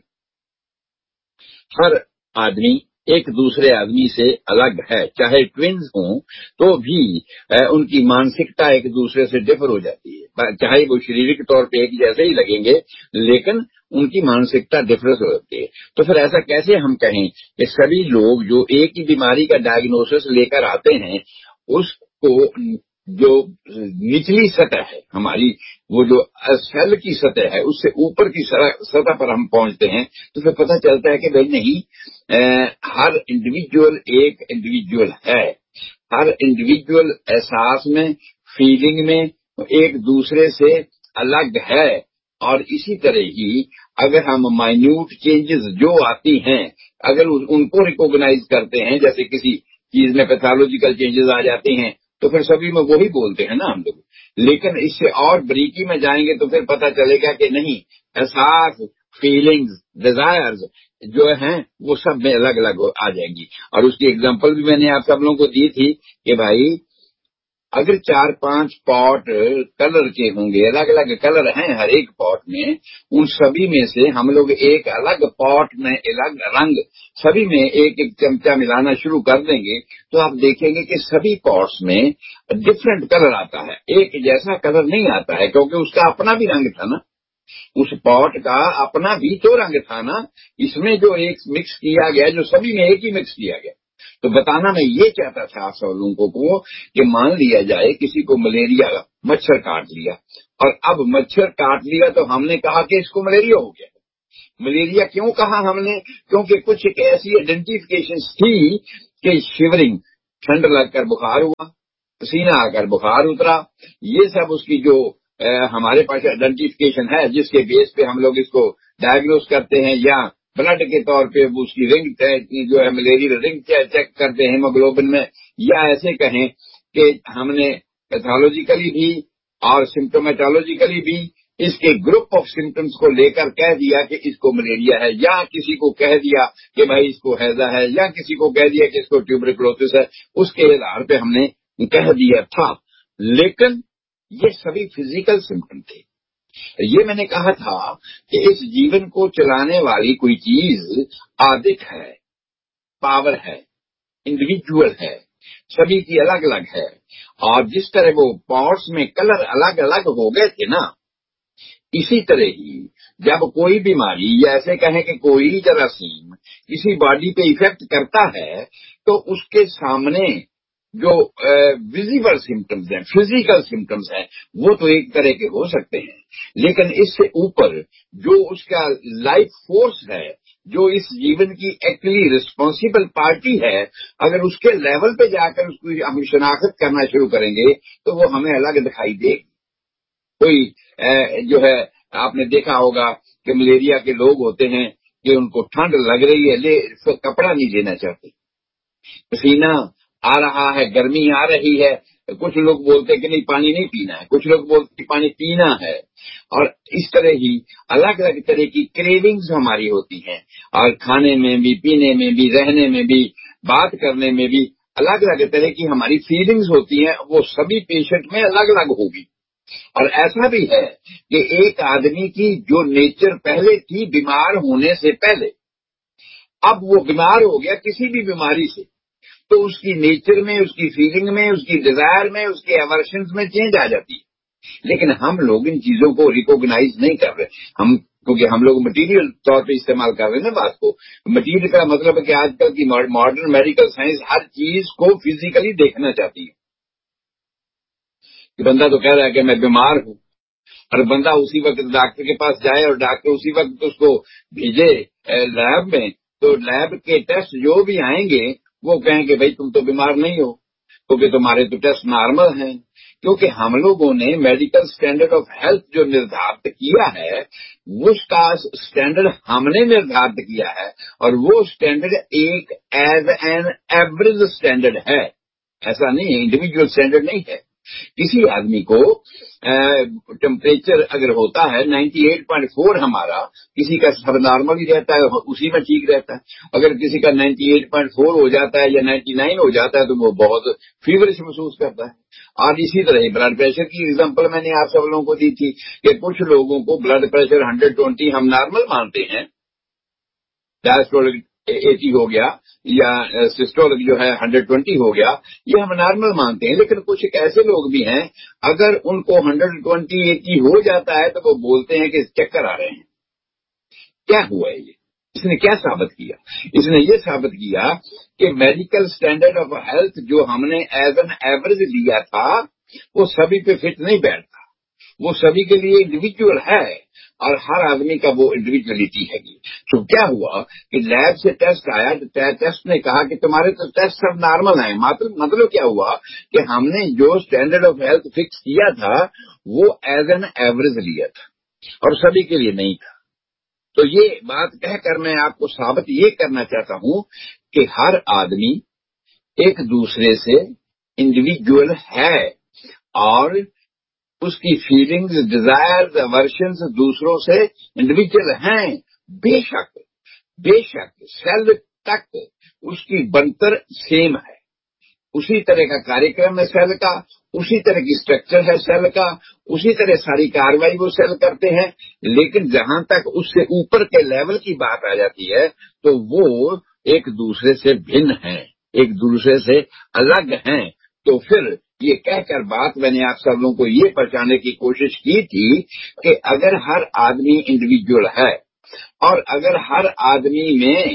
हर आदमी एक दूसरे आदमी से अलग है, चाहे ट्विन्स हों तो भी उनकी मानसिकता एक दूसरे से डिफर हो जाती है, चाहे वो शारीरिक तौर पे एक जैसे ही लगेंगे लेकिन उनकी मानसिकता डिफरेंस हो जाती है। तो फिर ऐसा कैसे हम कहें कि सभी लोग जो एक ही बीमारी का डायग्नोसिस लेकर आते हैं, उसको जो निचली सतह है हमारी, वो जो सेल की सतह है, उससे ऊपर की सतह पर हम पहुंचते हैं, तो फिर पता चलता है कि भाई नहीं, हर इंडिविजुअल एक इंडिविजुअल है, हर इंडिविजुअल एहसास में, फीलिंग में एक दूसरे से अलग है। और इसी तरह ही अगर हम माइन्यूट चेंजेस जो आती हैं, अगर उनको रिकॉग्नाइज करते हैं, जैसे किसी चीज में पैथोलॉजिकल चेंजेस आ जाते हैं तो फिर सभी में वही बोलते हैं ना हम लोग। लेकिन इससे और बारीकी में जाएंगे तो फिर पता चलेगा कि नहीं, एहसास, फीलिंग्स, डिजायर्स जो हैं वो सब में अलग अलग आ जाएंगी। और उसकी एग्जांपल भी मैंने आप सब लोगों को दी थी कि भाई अगर चार पांच पॉट कलर के होंगे, अलग अलग कलर हैं हर एक पॉट में, उन सभी में से हम लोग एक अलग पॉट में अलग रंग सभी में एक एक चमचा मिलाना शुरू कर देंगे तो आप देखेंगे कि सभी पॉट्स में डिफरेंट कलर आता है, एक जैसा कलर नहीं आता है, क्योंकि उसका अपना भी रंग था ना, उस पॉट का अपना भी तो रंग था ना, इसमें जो एक मिक्स किया गया, जो सभी में एक ही मिक्स किया गया। तो बताना मैं ये चाहता था आप सब लोगों को कि मान लिया जाए किसी को मलेरिया, मच्छर काट लिया, और अब मच्छर काट लिया तो हमने कहा कि इसको मलेरिया हो गया। मलेरिया क्यों कहा हमने? क्योंकि कुछ एक ऐसी आइडेंटिफिकेशन थी कि शिवरिंग, ठंड लगकर बुखार हुआ, पसीना आकर बुखार उतरा, ये सब उसकी जो आ, हमारे पास आइडेंटिफिकेशन है जिसके बेस पे हम लोग इसको डायग्नोस करते हैं, या ब्लड के तौर पे उसकी रिंग जो है मलेरिया रिंग चेक करते हैं हीमोग्लोबिन में, या ऐसे कहें कि हमने पैथोलॉजिकली भी और सिम्टोमेटोलॉजिकली भी इसके ग्रुप ऑफ सिम्टम्स को लेकर कह दिया कि इसको मलेरिया है, या किसी को कह दिया कि भाई इसको हैजा है, या किसी को कह दिया कि इसको ट्यूबरकुलोसिस है, उसके आधार पे हमने कह दिया था। लेकिन ये सभी फिजिकल सिम्टम थे। ये मैंने कहा था कि इस जीवन को चलाने वाली कोई चीज आदिक है, पावर है, इंडिविजुअल है, सभी की अलग अलग है। और जिस तरह वो पॉट्स में कलर अलग अलग हो गए थे ना, इसी तरह ही जब कोई बीमारी, या ऐसे कहें कि कोई जरासीम किसी बॉडी पे इफेक्ट करता है, तो उसके सामने जो विजिबल सिम्टम्स हैं, फिजिकल सिम्टम्स हैं, वो तो एक तरह के हो सकते हैं, लेकिन इससे ऊपर जो उसका लाइफ फोर्स है, जो इस जीवन की एक्चुअली रिस्पॉन्सिबल पार्टी है, अगर उसके लेवल पे जाकर उसकी हम शनाख्त करना शुरू करेंगे तो वो हमें अलग दिखाई देगी। कोई जो है, आपने देखा होगा कि मलेरिया के लोग होते हैं कि उनको ठंड लग रही है, ले कपड़ा नहीं लेना चाहते, पसीना आ रहा है, गर्मी आ रही है, कुछ लोग बोलते हैं कि नहीं पानी नहीं पीना है, कुछ लोग बोलते हैं पानी पीना है। और इस तरह ही अलग अलग तरह की क्रेविंग्स हमारी होती हैं, और खाने में भी, पीने में भी, रहने में भी, बात करने में भी अलग अलग तरह की हमारी फीलिंग्स होती हैं। वो सभी पेशेंट में अलग अलग होगी। और ऐसा भी है कि एक आदमी की जो नेचर पहले थी बीमार होने से पहले, अब वो बीमार हो गया किसी भी बीमारी से, तो उसकी नेचर में, उसकी फीलिंग में, उसकी डिजायर में, उसके एवर्शंस में चेंज आ जाती है। लेकिन हम लोग इन चीजों को रिकॉग्नाइज नहीं कर रहे, हम क्योंकि हम लोग मटेरियल तौर पे इस्तेमाल कर रहे हैं ना बात को। मटेरियल का मतलब है कि आजकल की मॉडर्न मेडिकल साइंस हर चीज को फिजिकली देखना चाहती है। कि बंदा तो कह रहा है कि मैं बीमार हूं, और बंदा उसी वक्त डॉक्टर के पास जाए और डॉक्टर उसी वक्त उसको भेजे लैब में, तो लैब के टेस्ट जो भी आएंगे वो कहेंगे भाई तुम तो बीमार नहीं हो, क्योंकि तुम्हारे तो टेस्ट नॉर्मल हैं। क्योंकि हम लोगों ने मेडिकल स्टैंडर्ड ऑफ हेल्थ जो निर्धारित किया है, उसका स्टैंडर्ड हमने निर्धारित किया है, और वो स्टैंडर्ड एक एज एन एवरेज स्टैंडर्ड है, ऐसा नहीं है, इंडिविजुअल स्टैंडर्ड नहीं है। किसी आदमी को टेम्परेचर अगर होता है अट्ठानवे पॉइंट चार हमारा, किसी का सब नॉर्मल ही रहता है, उसी में ठीक रहता है। अगर किसी का अट्ठानवे पॉइंट चार हो जाता है या निन्यानवे हो जाता है तो वो बहुत फीवरिश महसूस करता है। और इसी तरह ब्लड प्रेशर की एग्जांपल मैंने आप सब लोगों को दी थी कि कुछ लोगों को ब्लड प्रेशर एक सौ बीस हम नॉर्मल मानते हैं, डायस्टोलिक अस्सी हो गया या सिस्टोलिक जो है एक सौ बीस हो गया, ये हम नॉर्मल मानते हैं। लेकिन कुछ एक ऐसे लोग भी हैं, अगर उनको एक सौ बीस अस्सी हो जाता है तो वो बोलते हैं कि चक्कर आ रहे हैं। क्या हुआ है ये? इसने क्या साबित किया? इसने ये साबित किया कि मेडिकल स्टैंडर्ड ऑफ हेल्थ जो हमने एज एन एवरेज लिया था वो सभी पे फिट नहीं बैठता, वो सभी के लिए इंडिविजुअल है, और हर आदमी का वो इंडिविजुअलिटी है। तो क्या हुआ कि लैब से टेस्ट आया, तो टेस्ट ने कहा कि तुम्हारे तो टेस्ट सब नॉर्मल है। मतलब मतलब क्या हुआ कि हमने जो स्टैंडर्ड ऑफ हेल्थ फिक्स किया था वो एज एन एवरेज लिया था, और सभी के लिए नहीं था। तो ये बात कहकर मैं आपको साबित ये करना चाहता हूं कि हर आदमी एक दूसरे से इंडिविजुअल है, और उसकी फीलिंग्स, डिजायर्स, अवर्शंस दूसरों से इंडिविजुअल हैं। बेशक बेशक सेल तक उसकी बनतर सेम है, उसी तरह का कार्यक्रम है सेल का, उसी तरह की स्ट्रक्चर है सेल का, उसी तरह सारी कार्रवाई वो सेल करते हैं। लेकिन जहां तक उससे ऊपर के लेवल की बात आ जाती है तो वो एक दूसरे से भिन्न हैं, एक दूसरे से अलग हैं। तो फिर ये कहकर बात मैंने आप सब लोगों को ये पहचानने की कोशिश की थी कि अगर हर आदमी इंडिविजुअल है, और अगर हर आदमी में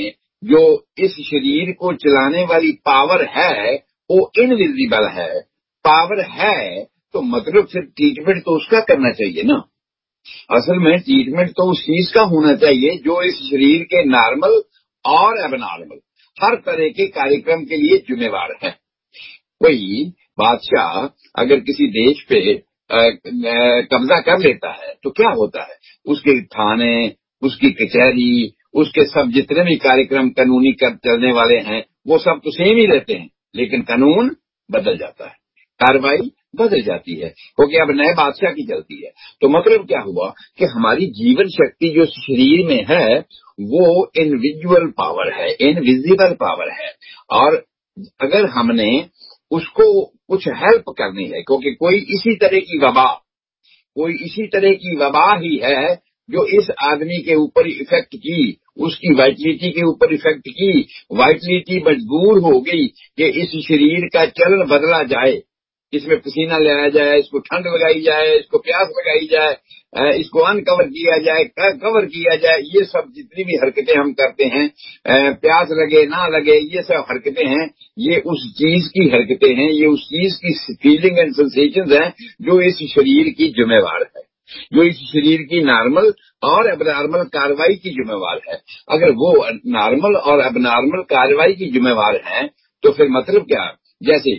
जो इस शरीर को चलाने वाली पावर है वो इनविजिबल है। पावर है तो मतलब फिर ट्रीटमेंट तो उसका करना चाहिए ना। असल में ट्रीटमेंट तो उस चीज का होना चाहिए जो इस शरीर के नॉर्मल और एबनॉर्मल हर तरह के कार्यक्रम के लिए जिम्मेवार है। कोई बादशाह अगर किसी देश पे कब्जा कर लेता है तो क्या होता है, उसके थाने, उसकी कचहरी, उसके सब जितने भी कार्यक्रम कानूनी कर चलने वाले हैं वो सब तो सेम ही रहते हैं, लेकिन कानून बदल जाता है, कार्रवाई बदल जाती है, क्योंकि अब नए बादशाह की चलती है। तो मतलब क्या हुआ कि हमारी जीवन शक्ति जो शरीर में है वो इनविजुअल पावर है, इनविजिबल पावर है। और अगर हमने उसको कुछ हेल्प करनी है, क्योंकि कोई इसी तरह की वबा कोई इसी तरह की वबा ही है जो इस आदमी के ऊपर इफेक्ट की, उसकी वाइटलिटी के ऊपर इफेक्ट की। वाइटलिटी मजबूर हो गई कि इस शरीर का चलन बदला जाए, इसमें पसीना लगाया जाए, इसको ठंड लगाई जाए, इसको प्यास लगाई जाए, इसको अनकवर किया जाए, कवर किया जाए। ये सब जितनी भी हरकतें हम करते हैं, प्यास लगे ना लगे, ये सब हरकतें हैं, ये उस चीज की हरकतें हैं, ये उस चीज की फीलिंग एंड सेंसेशंस हैं जो इस शरीर की जिम्मेवार है, जो इस शरीर की नॉर्मल और एबनॉर्मल कार्रवाई की जिम्मेवार है। अगर वो नॉर्मल और एबनॉर्मल कार्रवाई की जिम्मेवार है तो फिर मतलब क्या, जैसे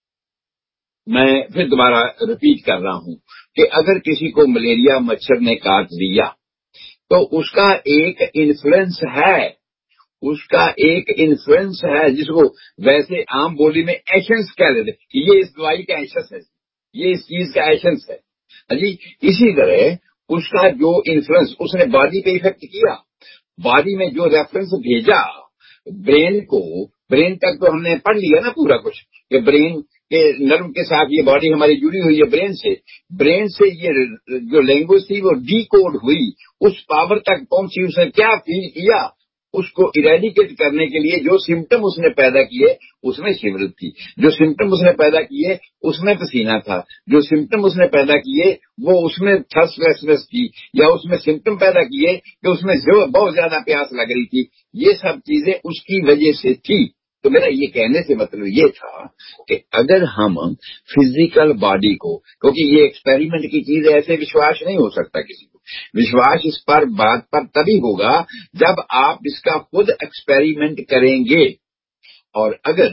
मैं फिर दोबारा रिपीट कर रहा हूं कि अगर किसी को मलेरिया मच्छर ने काट दिया तो उसका एक इन्फ्लुएंस है, उसका एक इन्फ्लुएंस है जिसको वैसे आम बोली में एसेंस कह देते, ये इस दवाई का एसेंस है, ये इस चीज का एसेंस है जी। इसी तरह उसका जो इन्फ्लुएंस उसने बॉडी पे इफेक्ट किया, बॉडी में जो रेफरेंस भेजा ब्रेन को, ब्रेन तक तो हमने पढ़ लिया ना पूरा कुछ कि ब्रेन के नर्व के साथ ये बॉडी हमारी जुड़ी हुई है ब्रेन से। ब्रेन से ये जो लैंग्वेज थी वो डीकोड हुई, उस पावर तक पहुंची, उसने क्या फील किया, उसको इरेडिकेट करने के लिए जो सिम्टम उसने पैदा किए उसमें शिवरत थी, जो सिम्टम उसने पैदा किए उसमें पसीना था, जो सिम्टम उसने पैदा किए वो उसमें थर्स्ट रेस्टलेस थी, या उसमें सिम्टम पैदा किए कि उसमें जो बहुत ज्यादा प्यास लग रही थी, ये सब चीजें उसकी वजह से थी। तो मेरा ये कहने से मतलब ये था कि अगर हम फिजिकल बॉडी को, क्योंकि ये एक्सपेरिमेंट की चीज ऐसे विश्वास नहीं हो सकता किसी को, विश्वास इस पर बात पर तभी होगा जब आप इसका खुद एक्सपेरिमेंट करेंगे। और अगर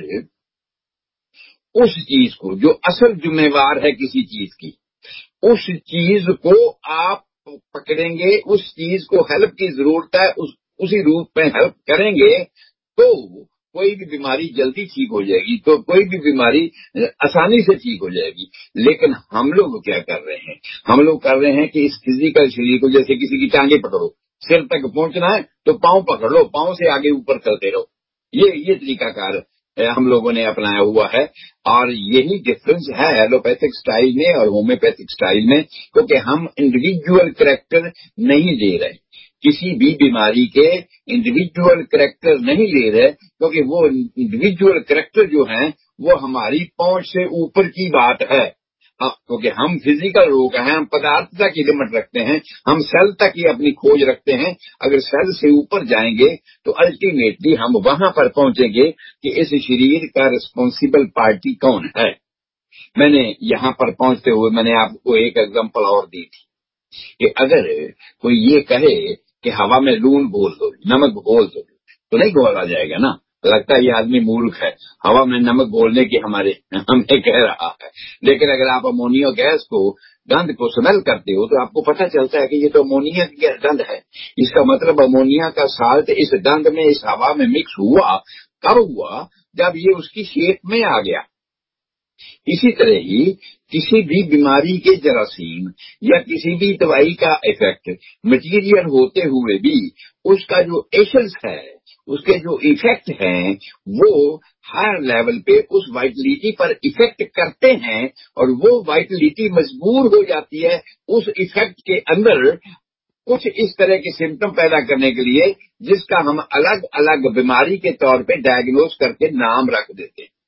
उस चीज को जो असल जिम्मेवार है किसी चीज की, उस चीज को आप पकड़ेंगे, उस चीज को हेल्प की जरूरत है, उस उसी रूप में हेल्प करेंगे तो कोई भी बीमारी जल्दी ठीक हो जाएगी, तो कोई भी बीमारी आसानी से ठीक हो जाएगी। लेकिन हम लोग क्या कर रहे हैं, हम लोग कर रहे हैं कि इस फिजिकल शरीर को, जैसे किसी की टांगे पकड़ो, सिर तक पहुंचना है तो पांव पकड़ लो, पांव से आगे ऊपर चलते रहो, ये ये तरीकाकार हम लोगों ने अपनाया हुआ है। और यही डिफरेंस है एलोपैथिक स्टाइल में और होम्योपैथिक स्टाइल में, क्योंकि हम इंडिविजुअल कैरेक्टर नहीं ले रहे, किसी भी बीमारी के इंडिविजुअल कैरेक्टर नहीं ले रहे, क्योंकि वो इंडिविजुअल कैरेक्टर जो हैं वो हमारी पहुंच से ऊपर की बात है। क्योंकि हम फिजिकल लोग हैं, हम पदार्थ तक ही लिमिट रखते हैं, हम सेल तक ही अपनी खोज रखते हैं। अगर सेल से ऊपर जाएंगे तो अल्टीमेटली हम वहां पर पहुंचेंगे कि इस शरीर का रिस्पॉन्सिबल पार्टी कौन है। मैंने यहां पर पहुंचते हुए मैंने आपको एक एग्जांपल और दी थी कि अगर कोई ये कहे कि हवा में लून घोल दो, नमक घोल दो, तो नहीं घोला जाएगा ना, लगता है ये आदमी मूर्ख है, हवा में नमक घोलने की हमारे हमें कह रहा है। लेकिन अगर आप अमोनिया गैस को, गंध को स्मेल करते हो तो आपको पता चलता है कि ये तो अमोनिया की गंध है। इसका मतलब अमोनिया का साल्ट इस गंध में, इस हवा में मिक्स हुआ, कब हुआ, जब ये उसकी शेप में आ गया। इसी तरह ही किसी भी बीमारी के जरासीम या किसी भी दवाई का इफेक्ट मटीरियल होते हुए भी उसका जो एसेंस है, उसके जो इफेक्ट हैं, वो हर लेवल पे उस वाइटलिटी पर इफेक्ट करते हैं, और वो वाइटलिटी मजबूर हो जाती है उस इफेक्ट के अंदर कुछ इस तरह के सिम्टम पैदा करने के लिए, जिसका हम अलग अलग बीमारी के तौर पे डायग्नोज करके नाम रख देते हैं।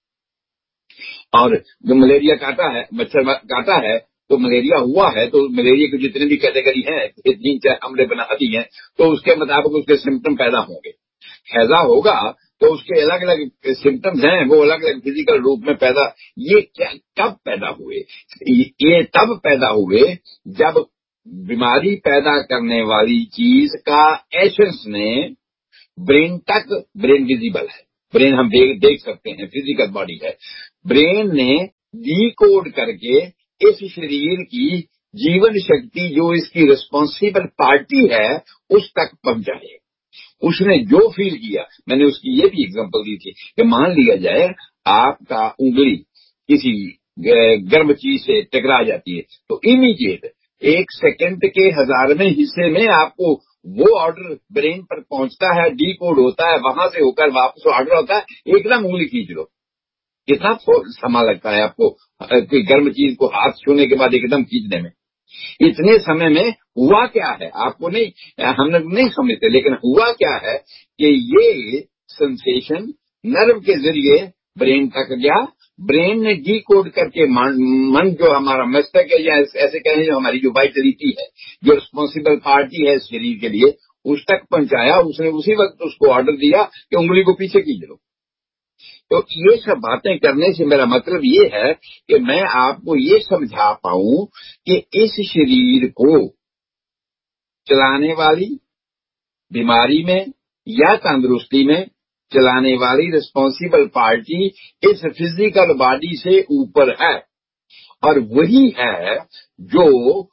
और जो मलेरिया काटा है, मच्छर काटा है, तो मलेरिया हुआ है, तो मलेरिया की जितनी भी कैटेगरी है, तीन चार हमले बनाती हैं, तो उसके मुताबिक उसके सिम्टम पैदा होंगे। हैजा होगा तो उसके अलग अलग सिम्टम्स हैं, वो अलग अलग फिजिकल रूप में पैदा, ये क्या कब पैदा हुए? ये तब पैदा हुए जब बीमारी पैदा करने वाली चीज का एसेंस ने ब्रेन तक, ब्रेन विजिबल है, ब्रेन हम देख देख सकते हैं, फिजिकल बॉडी है, ब्रेन ने डीकोड करके इस शरीर की जीवन शक्ति जो इसकी रिस्पॉन्सिबल पार्टी है उस तक पहुंचाए। उसने जो फील किया, मैंने उसकी ये भी एग्जांपल दी थी कि मान लिया जाए आपका उंगली किसी गर्म चीज से टकरा जाती है तो इमीडिएट एक सेकंड के हजारवें हिस्से में आपको वो ऑर्डर ब्रेन पर पहुंचता है, डी कोड होता है, वहां से होकर वापस ऑर्डर होता है, एकदम उंगली खींच लो। कितना समय लगता है आपको कोई गर्म चीज को हाथ छूने के बाद एकदम खींचने में? इतने समय में हुआ क्या है आपको नहीं, हम लोग नहीं समझते, लेकिन हुआ क्या है कि ये सेंसेशन नर्व के जरिए ब्रेन तक गया, ब्रेन ने डी कोड करके मन जो हमारा मस्तिष्क है या ऐसे कहें जो हमारी जो वाइटलिटी है, जो रिस्पॉन्सिबल पार्टी है शरीर के लिए, उस तक पहुंचाया। उसने उसी वक्त उसको ऑर्डर दिया कि उंगली को पीछे खींच लो। तो ये सब बातें करने से मेरा मतलब ये है कि मैं आपको ये समझा पाऊं कि इस शरीर को चलाने वाली, बीमारी में या तंदुरुस्ती में चलाने वाली रिस्पॉन्सिबल पार्टी इस फिजिकल बॉडी से ऊपर है, और वही है जो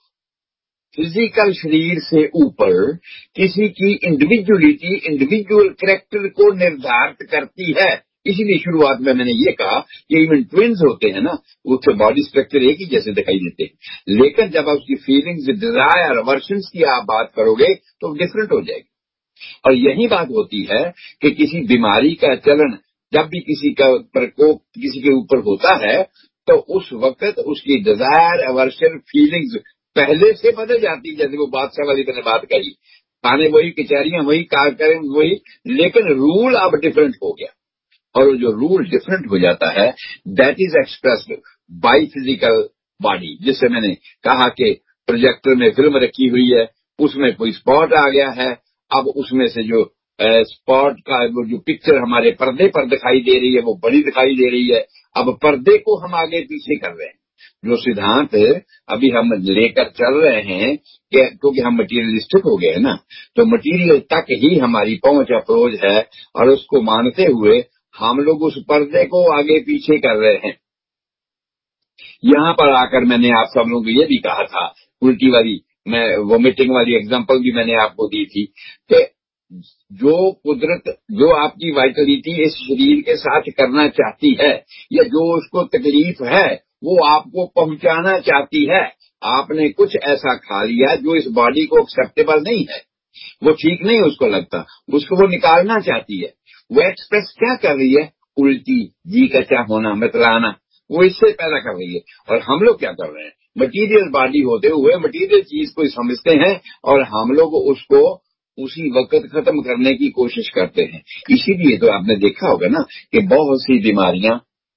फिजिकल शरीर से ऊपर किसी की इंडिविजुअलिटी, इंडिविजुअल कैरेक्टर को निर्धारित करती है। इसीलिए शुरुआत में मैंने ये कहा कि इवन ट्विन्स होते हैं ना, उससे बॉडी स्ट्रक्चर एक ही जैसे दिखाई देते हैं, लेकिन जब आप उसकी फीलिंग्स, डिजायर, वर्शंस की आप बात करोगे तो डिफरेंट हो जाएगी। और यही बात होती है कि किसी बीमारी का चलन जब भी किसी का प्रकोप किसी के ऊपर होता है तो उस वक्त उसकी डिजायर, अवर्शन, फीलिंग्स पहले से बदल जाती है। जैसे वो बादशाह वाली मैंने बात कही, खाने वही, कचहरियां वही, कार्यक्रम वही, लेकिन रूल अब डिफरेंट हो गया। और जो रूल डिफरेंट हो जाता है that is expressed by physical body. जिससे मैंने कहा कि प्रोजेक्टर में फिल्म रखी हुई है, उसमें कोई स्पॉट आ गया है, अब उसमें से जो स्पॉट का वो जो पिक्चर हमारे पर्दे पर दिखाई दे रही है वो बड़ी दिखाई दे रही है। अब पर्दे को हम आगे पीछे कर रहे हैं। जो सिद्धांत अभी हम लेकर चल रहे हैं क्योंकि हम मटीरियलिस्टिक हो गए हैं ना, तो मटीरियल तक ही हमारी पहुंच अप्रोच है, और उसको मानते हुए हम लोग उस पर्दे को आगे पीछे कर रहे हैं। यहां पर आकर मैंने आप सब लोगों को ये भी कहा था, उल्टी वाली, मैं वोमिटिंग वाली एग्जांपल भी मैंने आपको दी थी कि जो कुदरत, जो आपकी वाइटलिटी इस शरीर के साथ करना चाहती है या जो उसको तकलीफ है वो आपको पहुंचाना चाहती है, आपने कुछ ऐसा खा लिया जो इस बॉडी को एक्सेप्टेबल नहीं है, वो ठीक नहीं उसको लगता, उसको वो निकालना चाहती है। वो एक्सप्रेस क्या कर रही है? उल्टी, जी का क्या होना, मतलाना, वो इससे पैदा कर रही है। और हम लोग क्या कर रहे हैं? मटीरियल बॉडी होते हुए मटीरियल चीज को समझते हैं और हम लोग उसको उसी वक्त खत्म करने की कोशिश करते हैं। इसीलिए तो आपने देखा होगा ना कि बहुत सी बीमारियां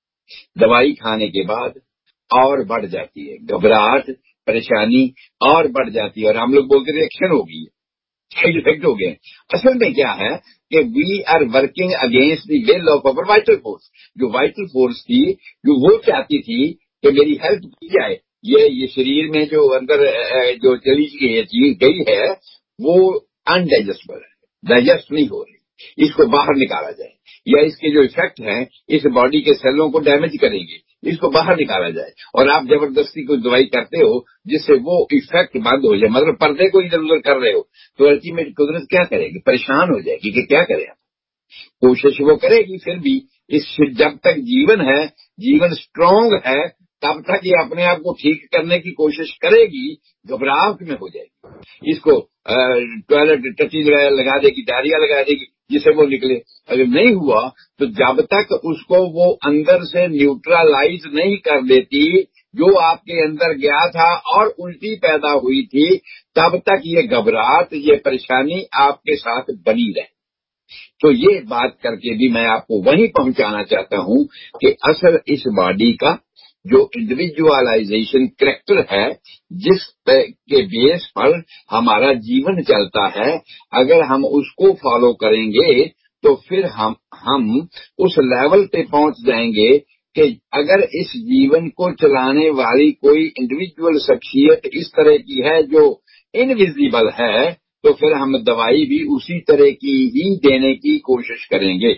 दवाई खाने के बाद और बढ़ जाती है, घबराहट, परेशानी और बढ़ जाती है, और हम लोग बोलते रिएक्शन हो गई है, साइड इफेक्ट हो गए। असल में क्या है कि we are working against the will of our vital force. जो वाइटल फोर्स थी, जो वो चाहती थी कि मेरी हेल्प की जाए, ये ये शरीर में जो अंदर जो चली गई है वो अनडाइजेस्टेबल है, डाइजेस्ट नहीं हो रही, इसको बाहर निकाला जाए, या इसके जो इफेक्ट हैं इस बॉडी के सेलों को डैमेज करेंगे, इसको बाहर निकाला जाए। और आप जबरदस्ती कोई दवाई करते हो जिससे वो इफेक्ट बंद हो जाए, मतलब पर्दे को इधर उधर कर रहे हो, तो अल्टीमेट कुदरत क्या करेगी? परेशान हो जाएगी कि क्या करें। कोशिश वो करेगी, फिर भी इस जब तक जीवन है, जीवन स्ट्रांग है, तब तक ये अपने आप को ठीक करने की कोशिश करेगी, घबराहट में हो जाएगी, इसको टॉयलेट टटी लगा देगी, डायरिया लगा देगी जिसे वो निकले। अगर नहीं हुआ तो जब तक उसको वो अंदर से न्यूट्रलाइज नहीं कर देती जो आपके अंदर गया था और उल्टी पैदा हुई थी, तब तक ये घबराहट, ये परेशानी आपके साथ बनी रहे। तो ये बात करके भी मैं आपको वहीं पहुंचाना चाहता हूं कि असल इस बॉडी का जो इंडिविजुअलाइजेशन कैरेक्टर है, जिस के बेस पर हमारा जीवन चलता है, अगर हम उसको फॉलो करेंगे तो फिर हम हम उस लेवल पे पहुंच जाएंगे कि अगर इस जीवन को चलाने वाली कोई इंडिविजुअल शख्सियत इस तरह की है जो इनविजिबल है, तो फिर हम दवाई भी उसी तरह की ही देने की कोशिश करेंगे।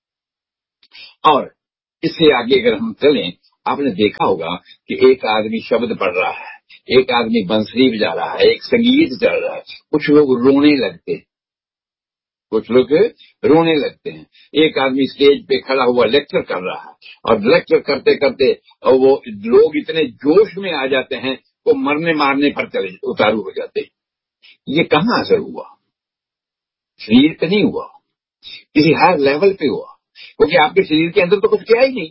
और इससे आगे अगर हम चलें, आपने देखा होगा कि एक आदमी शब्द पढ़ रहा है, एक आदमी बंसरी बजा रहा है, एक संगीत चल रहा है, कुछ लोग रोने लगते हैं, कुछ लोग रोने लगते हैं। एक आदमी स्टेज पे खड़ा हुआ लेक्चर कर रहा है और लेक्चर करते करते और वो लोग इतने जोश में आ जाते हैं वो मरने मारने पर चले उतारू हो जाते हैं। ये कहाँ असर हुआ? शरीर पे नहीं हुआ, किसी हायर लेवल पे हुआ, क्योंकि आपके शरीर के अंदर तो कुछ किया ही नहीं,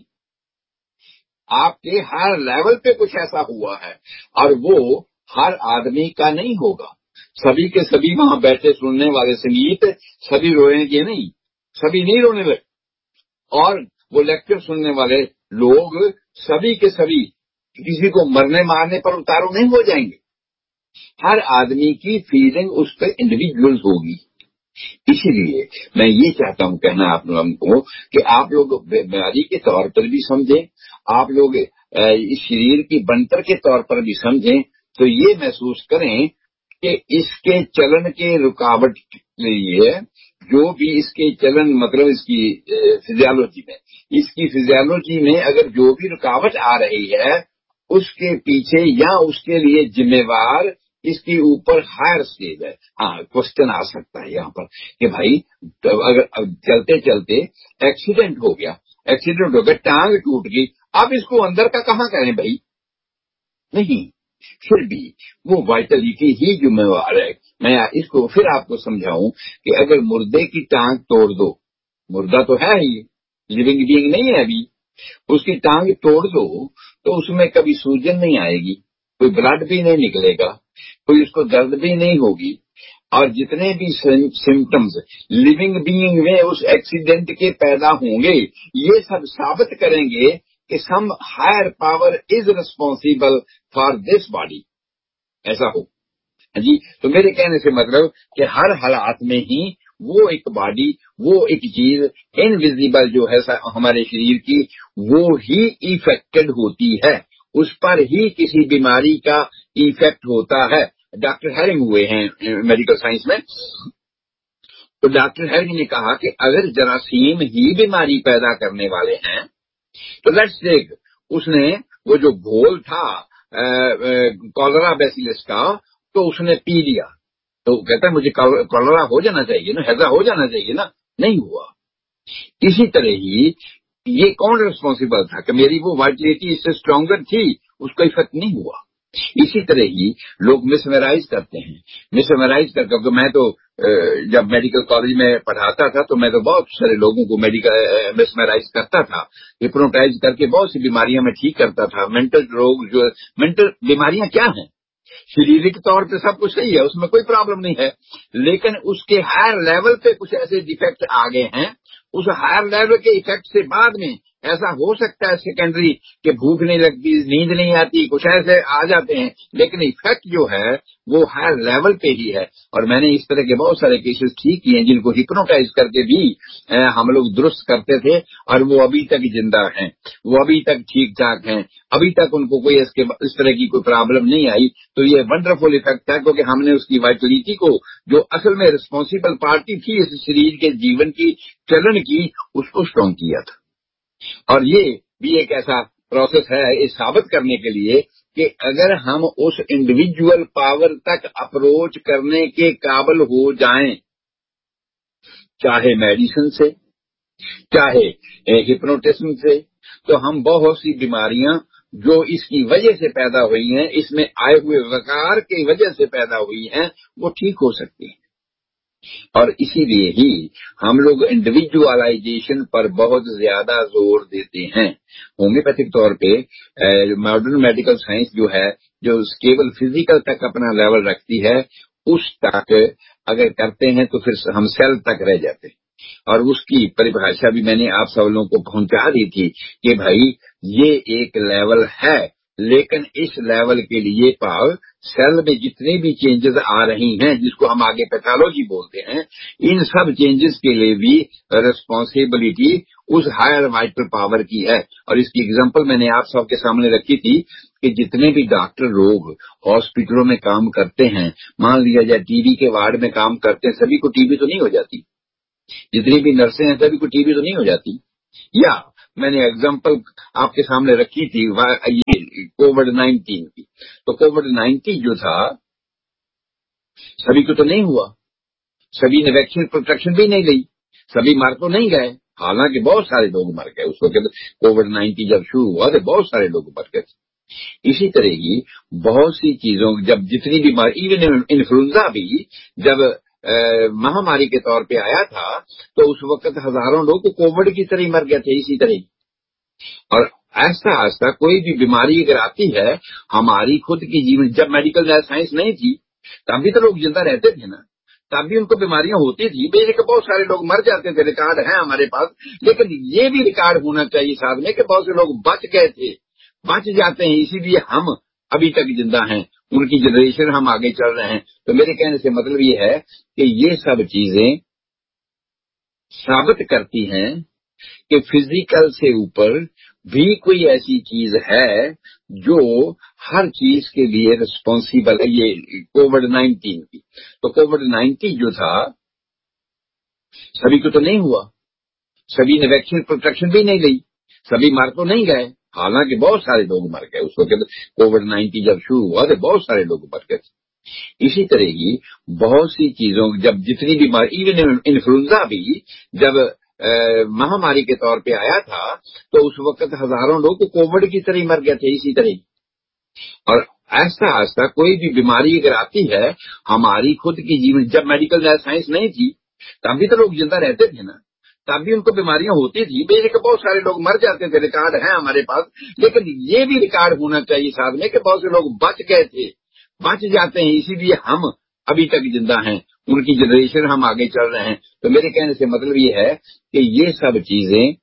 आपके हायर लेवल पे कुछ ऐसा हुआ है और वो हर आदमी का नहीं होगा। सभी के सभी वहां बैठे सुनने वाले संगीत सभी रोएंगे नहीं, सभी नहीं रोने लगे, और वो लेक्चर सुनने वाले लोग सभी के सभी किसी को मरने मारने पर उतारू नहीं हो जाएंगे। हर आदमी की फीलिंग उस पर इंडिविजुअल होगी। इसीलिए मैं ये चाहता हूं कहना आप लोगों को कि आप लोग बीमारी के तौर पर भी समझें, आप लोग इस शरीर की बनतर के तौर पर भी समझें, तो ये महसूस करें कि इसके चलन के रुकावट के लिए जो भी इसके चलन मतलब इसकी फिजियोलॉजी में इसकी फिजियोलॉजी में अगर जो भी रुकावट आ रही है उसके पीछे या उसके लिए जिम्मेवार इसके ऊपर हायर स्टेज है। हाँ, क्वेश्चन आ सकता है यहाँ पर कि भाई अगर चलते चलते एक्सीडेंट हो गया, एक्सीडेंट हो गया, टांग टूट गई, अब इसको अंदर का कहाँ करें भाई? नहीं, फिर भी वो वाइटलिटी ही जिम्मेवार है। मैं इसको फिर आपको समझाऊं कि अगर मुर्दे की टांग तोड़ दो, मुर्दा तो है ही, लिविंग बीइंग नहीं है अभी, उसकी टांग तोड़ दो तो उसमें कभी सूजन नहीं आएगी, कोई ब्लड भी नहीं निकलेगा, कोई उसको दर्द भी नहीं होगी, और जितने भी सिम्टम्स लिविंग बीइंग में उस एक्सीडेंट के पैदा होंगे ये सब साबित करेंगे कि some higher power is responsible for this body, ऐसा हो जी। तो मेरे कहने से मतलब कि हर हालात में ही वो एक बॉडी, वो एक चीज इनविजिबल जो है हमारे शरीर की, वो ही इफेक्टेड होती है, उस पर ही किसी बीमारी का इफेक्ट होता है। डॉक्टर हेरिंग हुए हैं मेडिकल साइंस में, तो डॉक्टर हेरिंग ने कहा कि अगर जरासीम ही बीमारी पैदा करने वाले हैं तो लेट्स टेक, उसने वो जो घोल था कॉलरा बैसिलस का तो उसने पी लिया, तो कहता है मुझे कॉलरा हो जाना चाहिए ना, हैजा हो जाना चाहिए ना, नहीं हुआ। इसी तरह ही ये कौन रिस्पॉन्सिबल था कि मेरी वो वाइटलिटी इससे स्ट्रॉन्गर थी, उसका इफेक्ट नहीं हुआ। इसी तरह ही लोग मिसमराइज करते हैं, मिसमराइज कर क्योंकि मैं तो जब मेडिकल कॉलेज में पढ़ाता था तो मैं तो बहुत सारे लोगों को मेडिकल मिसमराइज करता था, हिप्नोटाइज करके बहुत सी बीमारियां मैं ठीक करता था। मेंटल रोग जो मेंटल बीमारियां क्या हैं, शारीरिक तौर पे सब कुछ सही है, उसमें कोई प्रॉब्लम नहीं है, लेकिन उसके हायर लेवल पे कुछ ऐसे डिफेक्ट आ गए हैं, उस हायर लेवल के इफेक्ट से बाद में ऐसा हो सकता है सेकेंडरी कि भूख नहीं लगती, नींद नहीं आती, कुछ ऐसे आ जाते हैं, लेकिन इफेक्ट जो है वो हायर लेवल पे ही है। और मैंने इस तरह के बहुत सारे केसेस ठीक किए हैं जिनको हिप्नोटाइज करके भी हम लोग दुरुस्त करते थे और वो अभी तक जिंदा हैं, वो अभी तक ठीक ठाक हैं, अभी तक उनको कोई इसके इस तरह की कोई प्रॉब्लम नहीं आई। तो ये वंडरफुल इफेक्ट है क्योंकि हमने उसकी वाइटलिटी को, जो असल में रिस्पॉन्सिबल पार्टी थी इस शरीर के जीवन की चलन की, उसको स्ट्रॉन्ग किया था। और ये भी एक ऐसा प्रोसेस है ये साबित करने के लिए कि अगर हम उस इंडिविजुअल पावर तक अप्रोच करने के काबिल हो जाएं, चाहे मेडिसिन से चाहे हिप्नोटिज्म से, तो हम बहुत सी बीमारियां जो इसकी वजह से पैदा हुई हैं, इसमें आए हुए वकार की वजह से पैदा हुई हैं, वो ठीक हो सकती हैं। और इसीलिए ही हम लोग इंडिविजुअलाइजेशन पर बहुत ज्यादा जोर देते हैं। होम्योपैथिक तौर पे मॉडर्न मेडिकल साइंस जो है, जो केवल फिजिकल तक अपना लेवल रखती है, उस तक अगर करते हैं तो फिर हम सेल तक रह जाते हैं। और उसकी परिभाषा भी मैंने आप सब लोगों को पहुंचा दी थी कि भाई ये एक लेवल है लेकिन इस लेवल के लिए भाव सेल में जितनी भी चेंजेस आ रही हैं, जिसको हम आगे पैथोलॉजी बोलते हैं, इन सब चेंजेस के लिए भी रिस्पॉन्सिबिलिटी उस हायर वाइटल पावर की है। और इसकी एग्जांपल मैंने आप सबके सामने रखी थी कि जितने भी डॉक्टर लोग हॉस्पिटलों में काम करते हैं, मान लिया जाए टीबी के वार्ड में काम करते हैं, सभी को टीबी तो नहीं हो जाती। जितनी भी नर्सें हैं सभी को टीबी तो नहीं हो जाती। या मैंने एग्जांपल आपके सामने रखी थी ये कोविड नाइन्टीन की, तो कोविड नाइन्टीन जो था सभी को तो नहीं हुआ, सभी ने वैक्सीन प्रोटेक्शन भी नहीं ली, सभी मर तो नहीं गए, हालांकि बहुत सारे लोग मर गए। उस वक्त कोविड नाइन्टीन जब शुरू हुआ तो बहुत सारे लोग मर गए। इसी तरह की बहुत सी चीजों, जब जितनी बीमारी, इवन इन्फ्लुएंजा भी जब महामारी के तौर पे आया था तो उस वक्त हजारों लोग कोविड की तरह मर गए थे इसी तरह। और ऐसा ऐसा कोई भी बीमारी अगर आती है हमारी खुद की जीवन, जब मेडिकल साइंस नहीं थी तब भी तो लोग जिंदा रहते थे ना, तब भी उनको बीमारियां होती थी, बेशक बहुत सारे लोग मर जाते थे, रिकॉर्ड है हमारे पास। लेकिन ये भी रिकॉर्ड होना चाहिए साथ में कि बहुत से लोग बच गए थे, बच जाते हैं, इसीलिए हम अभी तक जिंदा हैं, उनकी जनरेशन हम आगे चल रहे हैं। तो मेरे कहने से मतलब ये है कि ये सब चीजें साबित करती हैं कि फिजिकल से ऊपर भी कोई ऐसी चीज है जो हर चीज के लिए रिस्पॉन्सिबल है। ये कोविड नाइन्टीन की, तो कोविड नाइन्टीन जो था सभी को तो नहीं हुआ, सभी ने वैक्सीन प्रोटेक्शन भी नहीं ली, सभी मर तो नहीं गए, हालांकि बहुत सारे लोग मर गए। उस वक्त कोविड नाइन्टीन जब शुरू हुआ तो बहुत सारे लोग मर गए। इसी तरह की बहुत सी चीजों, जब जितनी बीमारी, इवन इन्फ्लुएंजा भी जब महामारी के तौर पे आया था तो उस वक्त हजारों लोग कोविड की तरह मर गए थे इसी तरह। और ऐसा ऐसा कोई भी बीमारी अगर आती है हमारी खुद की जीवन, जब मेडिकल साइंस नहीं थी तब भी तो लोग जिंदा रहते थे ना, तब भी उनको बीमारियां होती थी, बेशक बहुत सारे लोग मर जाते थे, रिकॉर्ड है हमारे पास। लेकिन ये भी रिकॉर्ड होना चाहिए साथ में कि बहुत से लोग बच गए थे, बच जाते हैं, इसीलिए हम अभी तक जिंदा हैं, उनकी जनरेशन हम आगे चल रहे हैं। तो मेरे कहने से मतलब ये है कि ये सब चीजें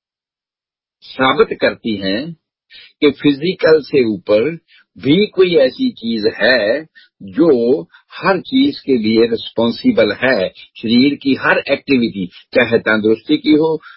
साबित करती हैं कि फिजिकल से ऊपर भी कोई ऐसी चीज है जो हर चीज के लिए रिस्पॉन्सिबल है। शरीर की हर एक्टिविटी, चाहे तंदुरुस्ती की हो,